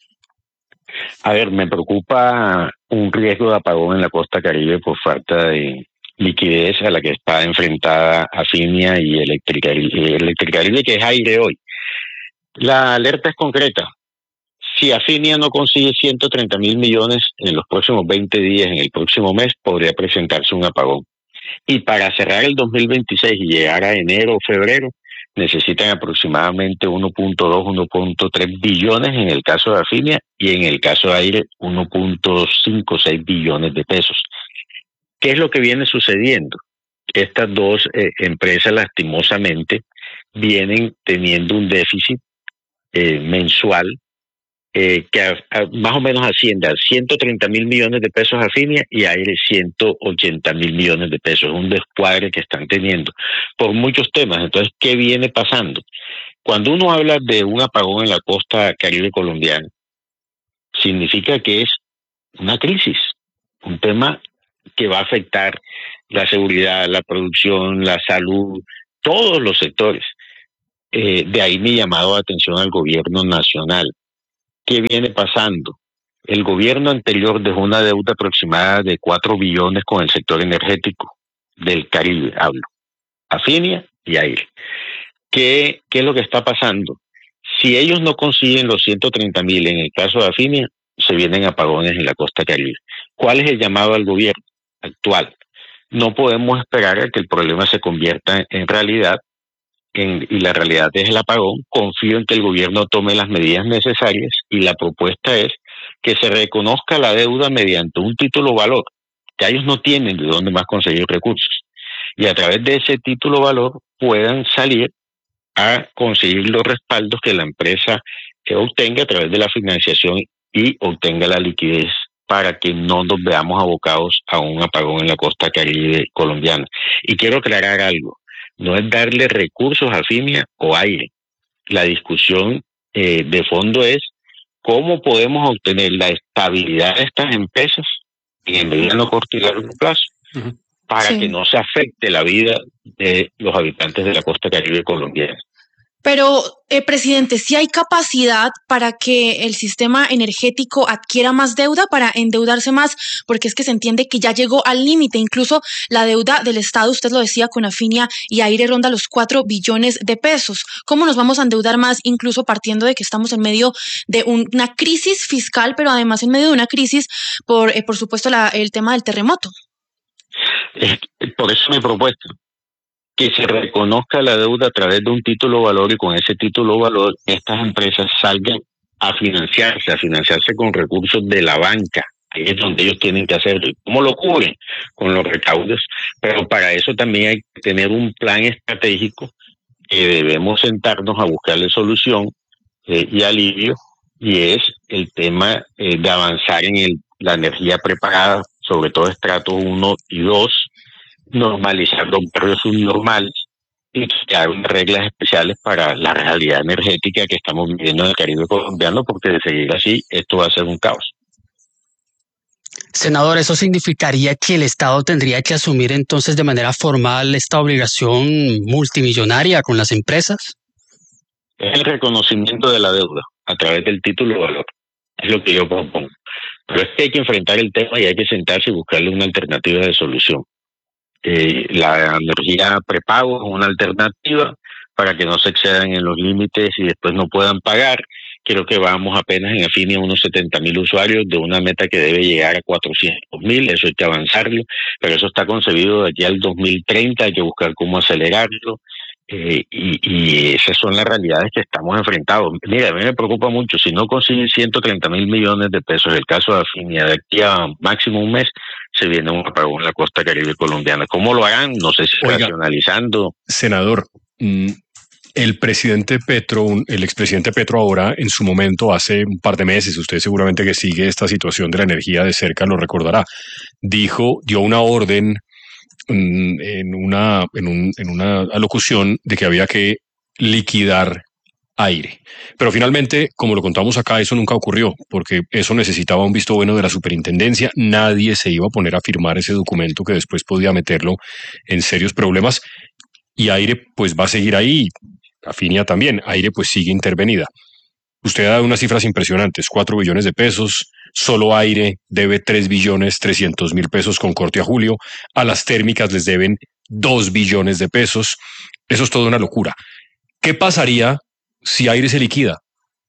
A ver, me preocupa un riesgo de apagón en la costa caribe por falta de liquidez a la que está enfrentada Afinia y Electricaribe, que es aire hoy. La alerta es concreta. Si Afinia no consigue ciento treinta mil millones en los próximos veinte días, en el próximo mes, podría presentarse un apagón. Y para cerrar el dos mil veintiséis y llegar a enero o febrero, necesitan aproximadamente uno punto dos, uno punto tres billones en el caso de Afinia y en el caso de Aire uno punto cinco seis billones de pesos. ¿Qué es lo que viene sucediendo? Estas dos eh, empresas lastimosamente vienen teniendo un déficit eh, mensual eh, que a, a, más o menos asciende a ciento treinta mil millones de pesos a Finia y Aire ciento ochenta mil millones de pesos. Es un descuadre que están teniendo por muchos temas. Entonces, ¿qué viene pasando? Cuando uno habla de un apagón en la costa caribe colombiana, significa que es una crisis, un tema que va a afectar la seguridad, la producción, la salud, todos los sectores. Eh, de ahí mi llamado de atención al gobierno nacional. ¿Qué viene pasando? El gobierno anterior dejó una deuda aproximada de cuatro billones con el sector energético del Caribe, hablo, Afinia y Aire. ¿Qué, ¿Qué es lo que está pasando? Si ellos no consiguen los ciento treinta mil en el caso de Afinia, se vienen apagones en la costa caribe. ¿Cuál es el llamado al gobierno actual? No podemos esperar a que el problema se convierta en realidad, en, y la realidad es el apagón. Confío en que el gobierno tome las medidas necesarias y la propuesta es que se reconozca la deuda mediante un título valor, que ellos no tienen de dónde más conseguir recursos, y a través de ese título valor puedan salir a conseguir los respaldos que la empresa que obtenga a través de la financiación y obtenga la liquidez para que no nos veamos abocados a un apagón en la costa caribe colombiana. Y quiero aclarar algo, no es darle recursos a Finia o Aire. La discusión eh, de fondo es cómo podemos obtener la estabilidad de estas empresas en el mediano, corto y largo plazo, uh-huh. para sí. que no se afecte la vida de los habitantes de la costa caribe colombiana. Pero, eh, presidente, ¿sí hay capacidad para que el sistema energético adquiera más deuda, para endeudarse más? Porque es que se entiende que ya llegó al límite. Incluso la deuda del Estado, usted lo decía, con Afinia y Aire ronda los cuatro billones de pesos. ¿Cómo nos vamos a endeudar más, incluso partiendo de que estamos en medio de un, una crisis fiscal, pero además en medio de una crisis por, eh, por supuesto, la, el tema del terremoto? Eh, por eso mi propuesta. Que se reconozca la deuda a través de un título valor y con ese título valor estas empresas salgan a financiarse, a financiarse con recursos de la banca. Ahí es donde ellos tienen que hacerlo. ¿Cómo lo cubren? Con los recaudos. Pero para eso también hay que tener un plan estratégico que debemos sentarnos a buscarle solución eh, y alivio, y es el tema eh, de avanzar en el, la energía preparada, sobre todo estratos uno y dos, normalizar los barrios subnormales y crear unas reglas especiales para la realidad energética que estamos viviendo en el Caribe colombiano, porque de seguir así esto va a ser un caos. Senador, ¿eso significaría que el Estado tendría que asumir entonces de manera formal esta obligación multimillonaria con las empresas? Es el reconocimiento de la deuda a través del título de valor, es lo que yo propongo. Pero es que hay que enfrentar el tema y hay que sentarse y buscarle una alternativa de solución. Eh, la energía prepago es una alternativa para que no se excedan en los límites y después no puedan pagar. Creo que vamos apenas en Afinia a unos setenta mil usuarios de una meta que debe llegar a cuatrocientos mil, eso hay que avanzarlo, pero eso está concebido de aquí al dos mil treinta, hay que buscar cómo acelerarlo. Eh, y, y esas son las realidades que estamos enfrentados. Mira, a mí me preocupa mucho, si no consiguen ciento treinta mil millones de pesos, el caso de Afinia, de aquí a máximo un mes, se viene un apagón en la costa caribe colombiana. ¿Cómo lo harán? No sé si Oiga, racionalizando. Senador, el presidente Petro, el expresidente Petro ahora, en su momento, hace un par de meses, usted seguramente que sigue esta situación de la energía de cerca lo recordará, dijo, dio una orden en una, en, un, en una alocución de que había que liquidar Aire. Pero finalmente, como lo contamos acá, eso nunca ocurrió, porque eso necesitaba un visto bueno de la superintendencia. Nadie se iba a poner a firmar ese documento que después podía meterlo en serios problemas. Y Aire pues va a seguir ahí, Afinia también. Aire pues sigue intervenida. Usted ha dado unas cifras impresionantes, cuatro billones de pesos, solo Aire debe tres billones trescientos mil pesos con corte a julio, a las térmicas les deben dos billones de pesos, eso es toda una locura. ¿Qué pasaría si Aire se liquida?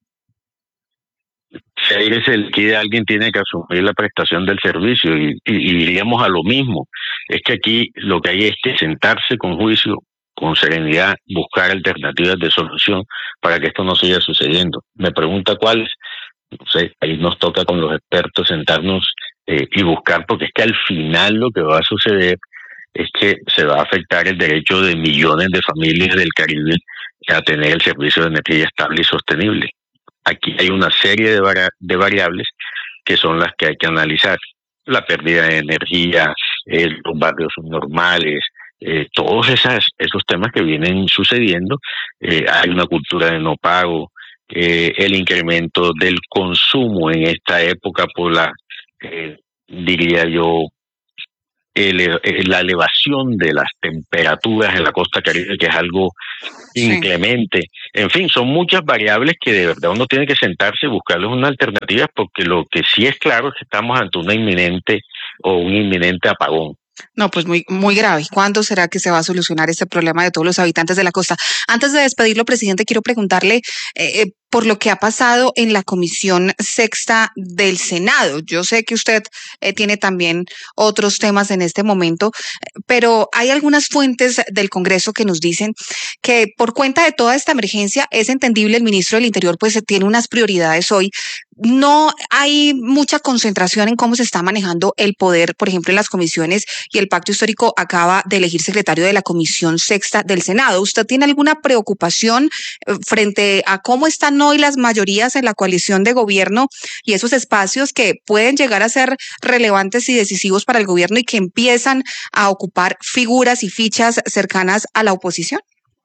Si Aire se liquida, alguien tiene que asumir la prestación del servicio y, y, y iríamos a lo mismo. Es que aquí lo que hay es que sentarse con juicio, con serenidad, buscar alternativas de solución para que esto no siga sucediendo. Me pregunta cuáles, no sé, ahí nos toca con los expertos sentarnos eh, y buscar, porque es que al final lo que va a suceder es que se va a afectar el derecho de millones de familias del Caribe a tener el servicio de energía estable y sostenible. Aquí hay una serie de, vari de variables que son las que hay que analizar. La pérdida de energía, eh, los barrios subnormales, eh, todos esas, esos temas que vienen sucediendo. Eh, hay una cultura de no pago, eh, el incremento del consumo en esta época por la, eh, diría yo, ele la elevación de las temperaturas en la costa caribe, que es algo inclemente. En fin, son muchas variables que de verdad uno tiene que sentarse y buscarles una alternativa, porque lo que sí es claro es que estamos ante una inminente o un inminente apagón. No, pues muy, muy grave. ¿Cuándo será que se va a solucionar este problema de todos los habitantes de la costa? Antes de despedirlo, presidente, quiero preguntarle eh, por lo que ha pasado en la Comisión Sexta del Senado. Yo sé que usted eh, tiene también otros temas en este momento, pero hay algunas fuentes del Congreso que nos dicen que por cuenta de toda esta emergencia es entendible, el ministro del Interior pues tiene unas prioridades hoy. No hay mucha concentración en cómo se está manejando el poder, por ejemplo, en las comisiones, y el Pacto Histórico acaba de elegir secretario de la Comisión Sexta del Senado. ¿Usted tiene alguna preocupación frente a cómo están hoy las mayorías en la coalición de gobierno y esos espacios que pueden llegar a ser relevantes y decisivos para el gobierno y que empiezan a ocupar figuras y fichas cercanas a la oposición?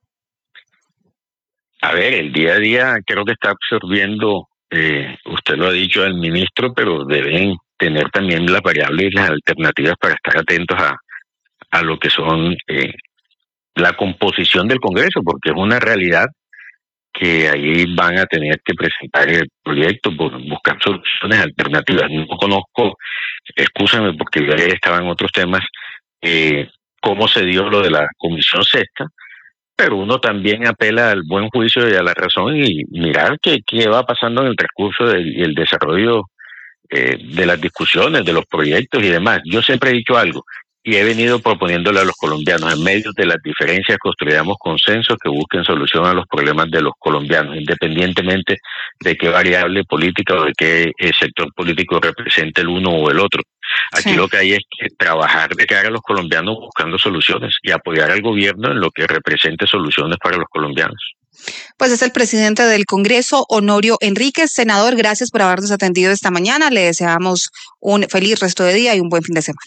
A ver, el día a día creo que está absorbiendo, eh, usted lo ha dicho, el ministro, pero deben tener también las variables y las alternativas para estar atentos a, a lo que son eh, la composición del Congreso, porque es una realidad que ahí van a tener que presentar el proyecto, buscar soluciones alternativas. No conozco, excúsenme porque yo estaba en otros temas, eh, cómo se dio lo de la Comisión Sexta, pero uno también apela al buen juicio y a la razón y mirar qué, qué va pasando en el transcurso del, y el desarrollo eh, de las discusiones, de los proyectos y demás. Yo siempre he dicho algo, y he venido proponiéndole a los colombianos, en medio de las diferencias construyamos consensos que busquen solución a los problemas de los colombianos, independientemente de qué variable política o de qué eh, sector político represente el uno o el otro. Aquí sí. Lo que hay es que trabajar de cara a los colombianos buscando soluciones y apoyar al gobierno en lo que represente soluciones para los colombianos. Pues es el presidente del Congreso, Honorio Enríquez. Senador, gracias por habernos atendido esta mañana. Le deseamos un feliz resto de día y un buen fin de semana.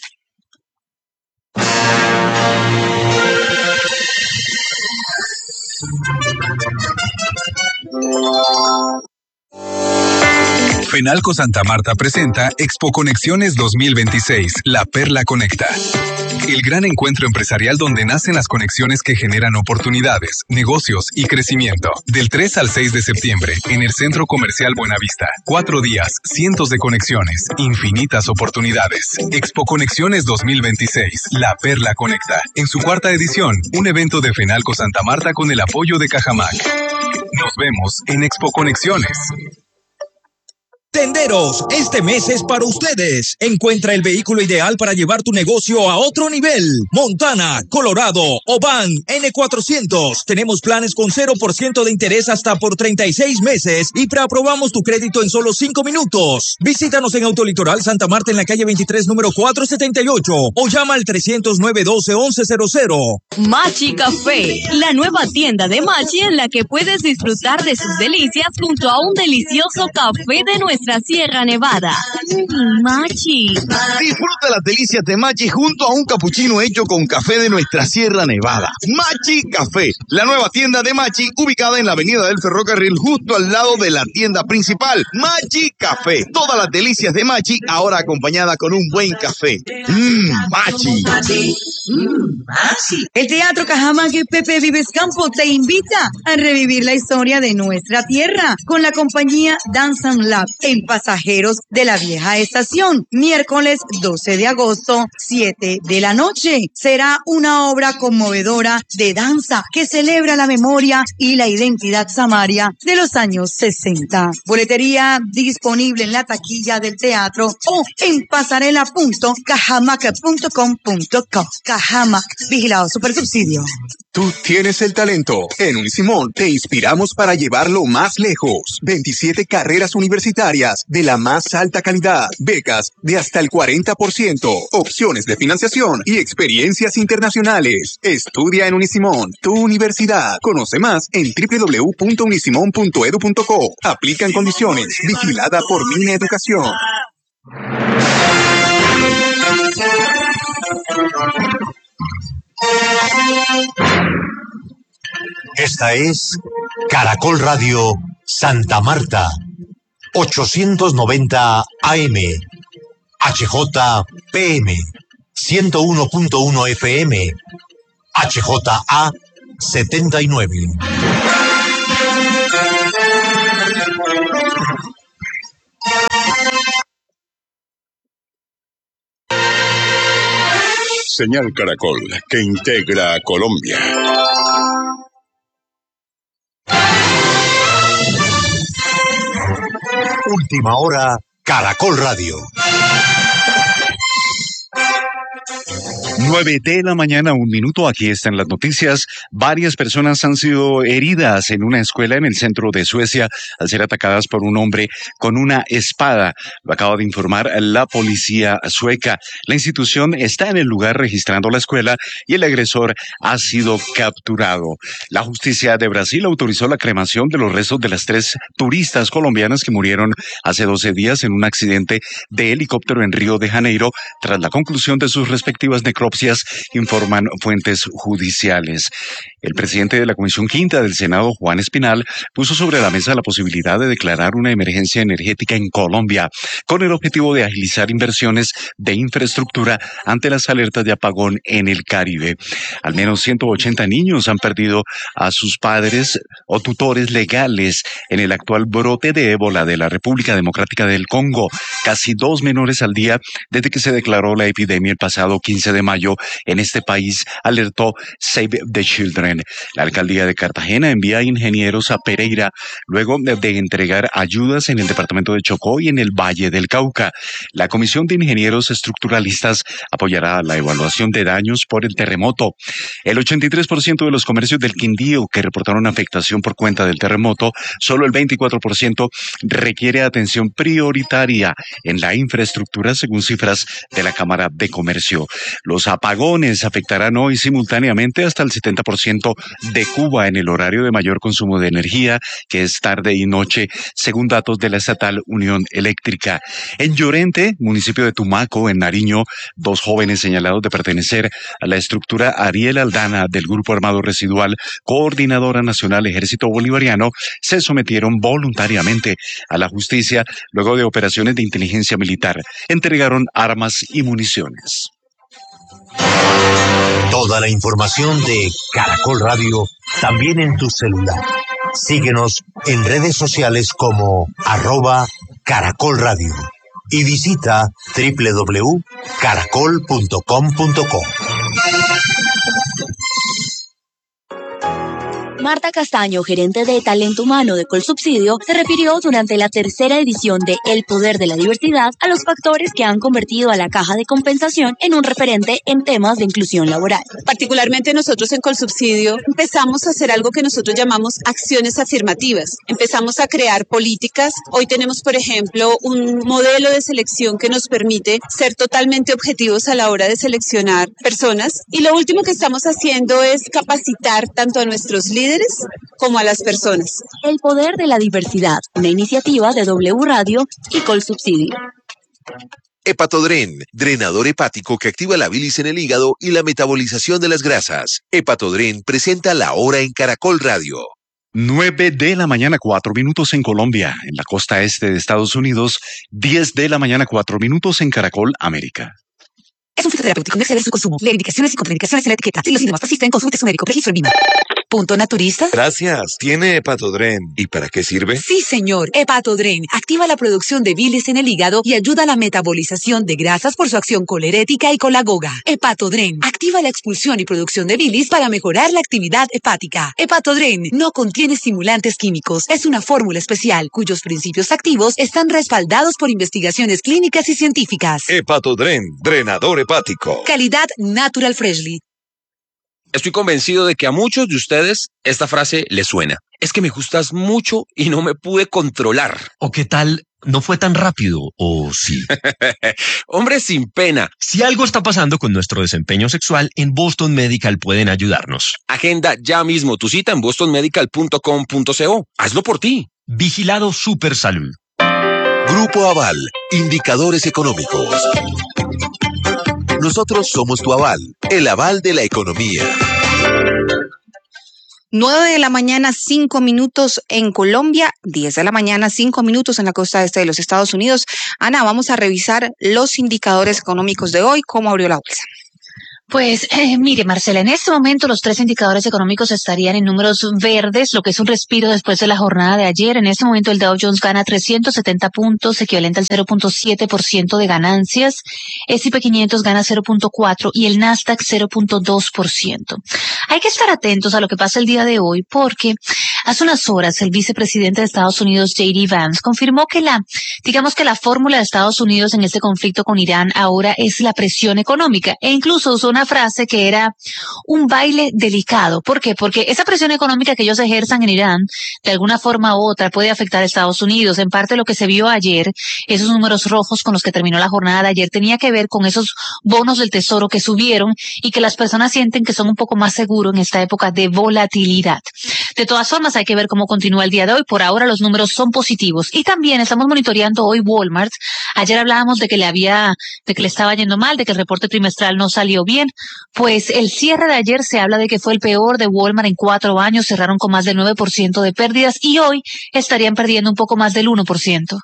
Fenalco Santa Marta presenta Expo Conexiones dos mil veintiséis, La Perla Conecta. El gran encuentro empresarial donde nacen las conexiones que generan oportunidades, negocios y crecimiento. Del tres al seis de septiembre, en el Centro Comercial Buenavista. Cuatro días, cientos de conexiones, infinitas oportunidades. Expo Conexiones dos mil veintiséis, La Perla Conecta. En su cuarta edición, un evento de Fenalco Santa Marta con el apoyo de Cajamac. Nos vemos en Expo Conexiones. Tenderos, este mes es para ustedes. Encuentra el vehículo ideal para llevar tu negocio a otro nivel. Montana, Colorado o Van N cuatrocientos. Tenemos planes con cero por ciento de interés hasta por treinta y seis meses y preaprobamos tu crédito en solo cinco minutos. Visítanos en Autolitoral Santa Marta en la calle veintitrés, número cuatrocientos setenta y ocho o llama al trescientos nueve, doce, once cero cero. Machi Café, la nueva tienda de Machi en la que puedes disfrutar de sus delicias junto a un delicioso café de nuestra Sierra Nevada. Mm, Machi. Disfruta las delicias de Machi junto a un capuchino hecho con café de nuestra Sierra Nevada. Machi Café, la nueva tienda de Machi ubicada en la avenida del Ferrocarril justo al lado de la tienda principal. Machi Café, todas las delicias de Machi ahora acompañada con un buen café. Mmm, Machi. Mm, Machi. El Teatro Cajamac Pepe Vives Campo te invita a revivir la historia de nuestra tierra con la compañía Dance and Lab en Pasajeros de la Vieja Estación. Miércoles doce de agosto, siete de la noche. Será una obra conmovedora de danza que celebra la memoria y la identidad samaria de los años sesenta. Boletería disponible en la taquilla del teatro o en pasarela punto cajamac punto com punto co. Cajamac, vigilado Supersubsidio. Tú tienes el talento. En Unisimón te inspiramos para llevarlo más lejos. veintisiete carreras universitarias de la más alta calidad. Becas de hasta el cuarenta por ciento. Opciones de financiación y experiencias internacionales. Estudia en Unisimón, tu universidad. Conoce más en doble u doble u doble u punto unisimón punto edu punto co. Aplican condiciones. Vigilada por Mine Educación. Esta es Caracol Radio Santa Marta, ochocientos noventa A M, H J P M, ciento uno punto uno F M, H J A setenta y nueve. Señal Caracol, que integra a Colombia. Última hora, Caracol Radio. nueve de la mañana, un minuto, aquí están las noticias. Varias personas han sido heridas en una escuela en el centro de Suecia al ser atacadas por un hombre con una espada. Lo acaba de informar la policía sueca. La institución está en el lugar registrando la escuela y el agresor ha sido capturado. La justicia de Brasil autorizó la cremación de los restos de las tres turistas colombianas que murieron hace doce días en un accidente de helicóptero en Río de Janeiro tras la conclusión de sus respectivas necropsias, informan fuentes judiciales. El presidente de la Comisión Quinta del Senado, Juan Espinal, puso sobre la mesa la posibilidad de declarar una emergencia energética en Colombia, con el objetivo de agilizar inversiones de infraestructura ante las alertas de apagón en el Caribe. Al menos ciento ochenta niños han perdido a sus padres o tutores legales en el actual brote de ébola de la República Democrática del Congo, casi dos menores al día desde que se declaró la epidemia el pasado quince de mayo en este país, alertó Save the Children. La alcaldía de Cartagena envía ingenieros a Pereira luego de, de entregar ayudas en el departamento de Chocó y en el Valle del Cauca. La Comisión de Ingenieros Estructuralistas apoyará la evaluación de daños por el terremoto. El ochenta y tres por ciento de los comercios del Quindío que reportaron afectación por cuenta del terremoto, solo el veinticuatro por ciento requiere atención prioritaria en la infraestructura, según cifras de la Cámara de Comercio. Los apagones afectarán hoy simultáneamente hasta el setenta por ciento de Cuba en el horario de mayor consumo de energía, que es tarde y noche, según datos de la estatal Unión Eléctrica. En Llorente, municipio de Tumaco, en Nariño, dos jóvenes señalados de pertenecer a la estructura Ariel Aldana del Grupo Armado Residual, Coordinadora Nacional Ejército Bolivariano, se sometieron voluntariamente a la justicia luego de operaciones de inteligencia militar. Entregaron armas y municiones. Toda la información de Caracol Radio también en tu celular. Síguenos en redes sociales como arroba Caracol Radio y visita doble u doble u doble u punto caracol punto com punto co. Marta Castaño, gerente de talento humano de Colsubsidio, se refirió durante la tercera edición de El Poder de la Diversidad a los factores que han convertido a la Caja de Compensación en un referente en temas de inclusión laboral. Particularmente nosotros en Colsubsidio empezamos a hacer algo que nosotros llamamos acciones afirmativas. Empezamos a crear políticas. Hoy tenemos, por ejemplo, un modelo de selección que nos permite ser totalmente objetivos a la hora de seleccionar personas. Y lo último que estamos haciendo es capacitar tanto a nuestros líderes como a las personas. El Poder de la Diversidad, una iniciativa de W Radio y Colsubsidio. Hepatodren, drenador hepático que activa la bilis en el hígado y la metabolización de las grasas. Hepatodren presenta La Hora en Caracol Radio. nueve de la mañana, cuatro minutos en Colombia, en la costa este de Estados Unidos, diez de la mañana, cuatro minutos en Caracol, América. Es un fitoterapéutico, no exceder su consumo. Lee indicaciones y contraindicaciones en la etiqueta. Si los síntomas persisten, consulte a su médico. Registro en Lima. ¿Punto naturista? Gracias. ¿Tiene Hepatodren? ¿Y para qué sirve? Sí, señor. Hepatodren activa la producción de bilis en el hígado y ayuda a la metabolización de grasas por su acción colerética y colagoga. Hepatodren activa la expulsión y producción de bilis para mejorar la actividad hepática. Hepatodren no contiene estimulantes químicos. Es una fórmula especial cuyos principios activos están respaldados por investigaciones clínicas y científicas. Hepatodren, drenador hepático. Calidad Natural Freshly. Estoy convencido de que a muchos de ustedes esta frase les suena. Es que me gustas mucho y no me pude controlar. ¿O qué tal? ¿No fue tan rápido o sí? Hombre sin pena. Si algo está pasando con nuestro desempeño sexual, en Boston Medical pueden ayudarnos. Agenda ya mismo tu cita en boston medical punto com punto co. Hazlo por ti. Vigilado Super Salud. Grupo Aval, indicadores económicos. Nosotros somos tu aval, el aval de la economía. nueve de la mañana, cinco minutos en Colombia, diez de la mañana, cinco minutos en la costa este de los Estados Unidos. Ana, vamos a revisar los indicadores económicos de hoy. ¿Cómo abrió la bolsa? Pues eh, mire, Marcela, en este momento los tres indicadores económicos estarían en números verdes, lo que es un respiro después de la jornada de ayer. En este momento el Dow Jones gana trescientos setenta puntos, equivalente al cero punto siete por ciento de ganancias. S y P quinientos gana cero punto cuatro por ciento y el Nasdaq cero punto dos por ciento. Hay que estar atentos a lo que pasa el día de hoy porque hace unas horas el vicepresidente de Estados Unidos, J D Vance, confirmó que la, digamos que la fórmula de Estados Unidos en este conflicto con Irán ahora es la presión económica e incluso usó una frase que era un baile delicado. ¿Por qué? Porque esa presión económica que ellos ejerzan en Irán, de alguna forma u otra, puede afectar a Estados Unidos. En parte lo que se vio ayer, esos números rojos con los que terminó la jornada de ayer, tenía que ver con esos bonos del tesoro que subieron y que las personas sienten que son un poco más seguros en esta época de volatilidad. De todas formas, hay que ver cómo continúa el día de hoy. Por ahora los números son positivos. Y también estamos monitoreando hoy Walmart. Ayer hablábamos de que le había, de que le estaba yendo mal, de que el reporte trimestral no salió bien. Pues el cierre de ayer se habla de que fue el peor de Walmart en cuatro años, cerraron con más del nueve por ciento de pérdidas y hoy estarían perdiendo un poco más del uno por ciento.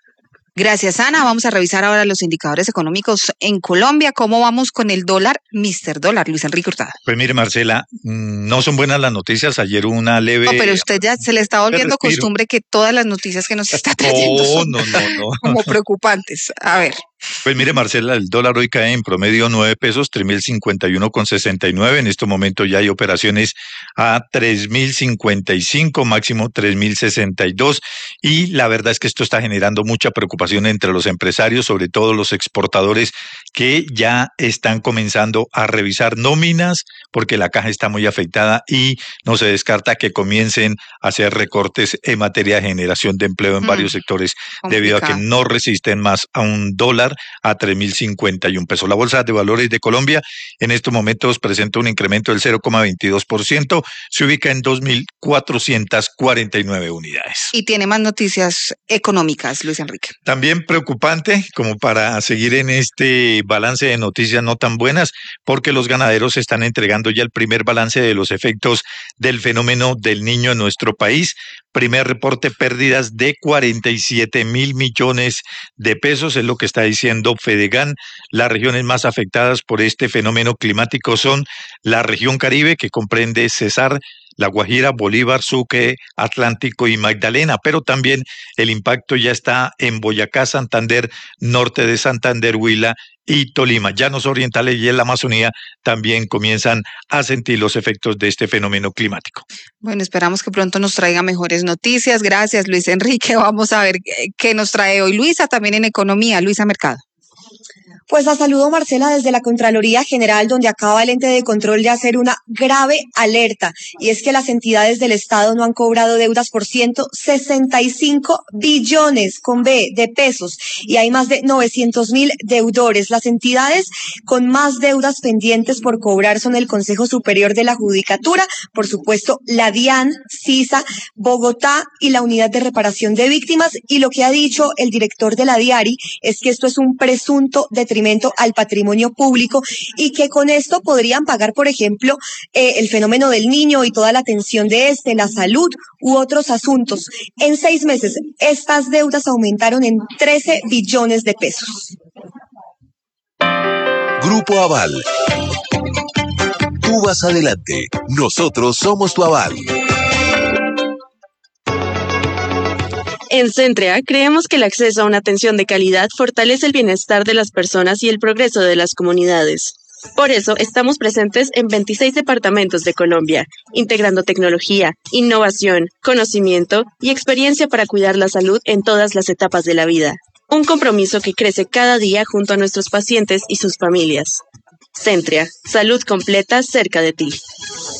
Gracias, Ana. Vamos a revisar ahora los indicadores económicos en Colombia. ¿Cómo vamos con el dólar, mister Dólar, Luis Enrique Hurtado? Pues mire, Marcela, no son buenas las noticias. Ayer una leve... No, pero usted ya se le está volviendo costumbre que todas las noticias que nos está trayendo no, son no, no, no. como preocupantes. A ver. Pues mire, Marcela, el dólar hoy cae en promedio nueve pesos, tres mil cincuenta y uno con sesenta y nueve. En este momento ya hay operaciones a tres mil cincuenta y cinco, máximo tres mil sesenta y dos. Y la verdad es que esto está generando mucha preocupación entre los empresarios, sobre todo los exportadores, que ya están comenzando a revisar nóminas porque la caja está muy afectada y no se descarta que comiencen a hacer recortes en materia de generación de empleo en mm, varios sectores complicado. Debido a que no resisten más a un dólar a tres mil cincuenta y un pesos. La Bolsa de Valores de Colombia en estos momentos presenta un incremento del cero coma veintidós por ciento, se ubica en dos mil cuatrocientas cuarenta y nueve unidades. Y tiene más noticias económicas, Luis Enrique. También preocupante, como para seguir en este balance de noticias no tan buenas, porque los ganaderos están entregando ya el primer balance de los efectos del fenómeno del Niño en nuestro país. Primer reporte, pérdidas de cuarenta y siete mil millones de pesos, es lo que está diciendo Fedegan. Las regiones más afectadas por este fenómeno climático son la región Caribe, que comprende Cesar, La Guajira, Bolívar, Sucre, Atlántico y Magdalena, pero también el impacto ya está en Boyacá, Santander, norte de Santander, Huila y Tolima. Llanos orientales y en la Amazonía también comienzan a sentir los efectos de este fenómeno climático. Bueno, esperamos que pronto nos traiga mejores noticias. Gracias, Luis Enrique. Vamos a ver qué nos trae hoy Luisa, también en economía. Luisa Mercado. Pues la saludo, Marcela, desde la Contraloría General, donde acaba el ente de control de hacer una grave alerta, y es que las entidades del Estado no han cobrado deudas por ciento sesenta y cinco billones con B de pesos, y hay más de novecientos mil deudores. Las entidades con más deudas pendientes por cobrar son el Consejo Superior de la Judicatura, por supuesto la DIAN, CISA, Bogotá y la Unidad de Reparación de Víctimas, y lo que ha dicho el director de la DIARI es que esto es un presunto detrimento al patrimonio público y que con esto podrían pagar, por ejemplo, eh, el fenómeno del niño y toda la atención de este, la salud u otros asuntos. En seis meses, estas deudas aumentaron en trece billones de pesos. Grupo Aval. Tú vas adelante. Nosotros somos tu aval. En Centrea, creemos que el acceso a una atención de calidad fortalece el bienestar de las personas y el progreso de las comunidades. Por eso, estamos presentes en veintiséis departamentos de Colombia, integrando tecnología, innovación, conocimiento y experiencia para cuidar la salud en todas las etapas de la vida. Un compromiso que crece cada día junto a nuestros pacientes y sus familias. Centria, salud completa cerca de ti.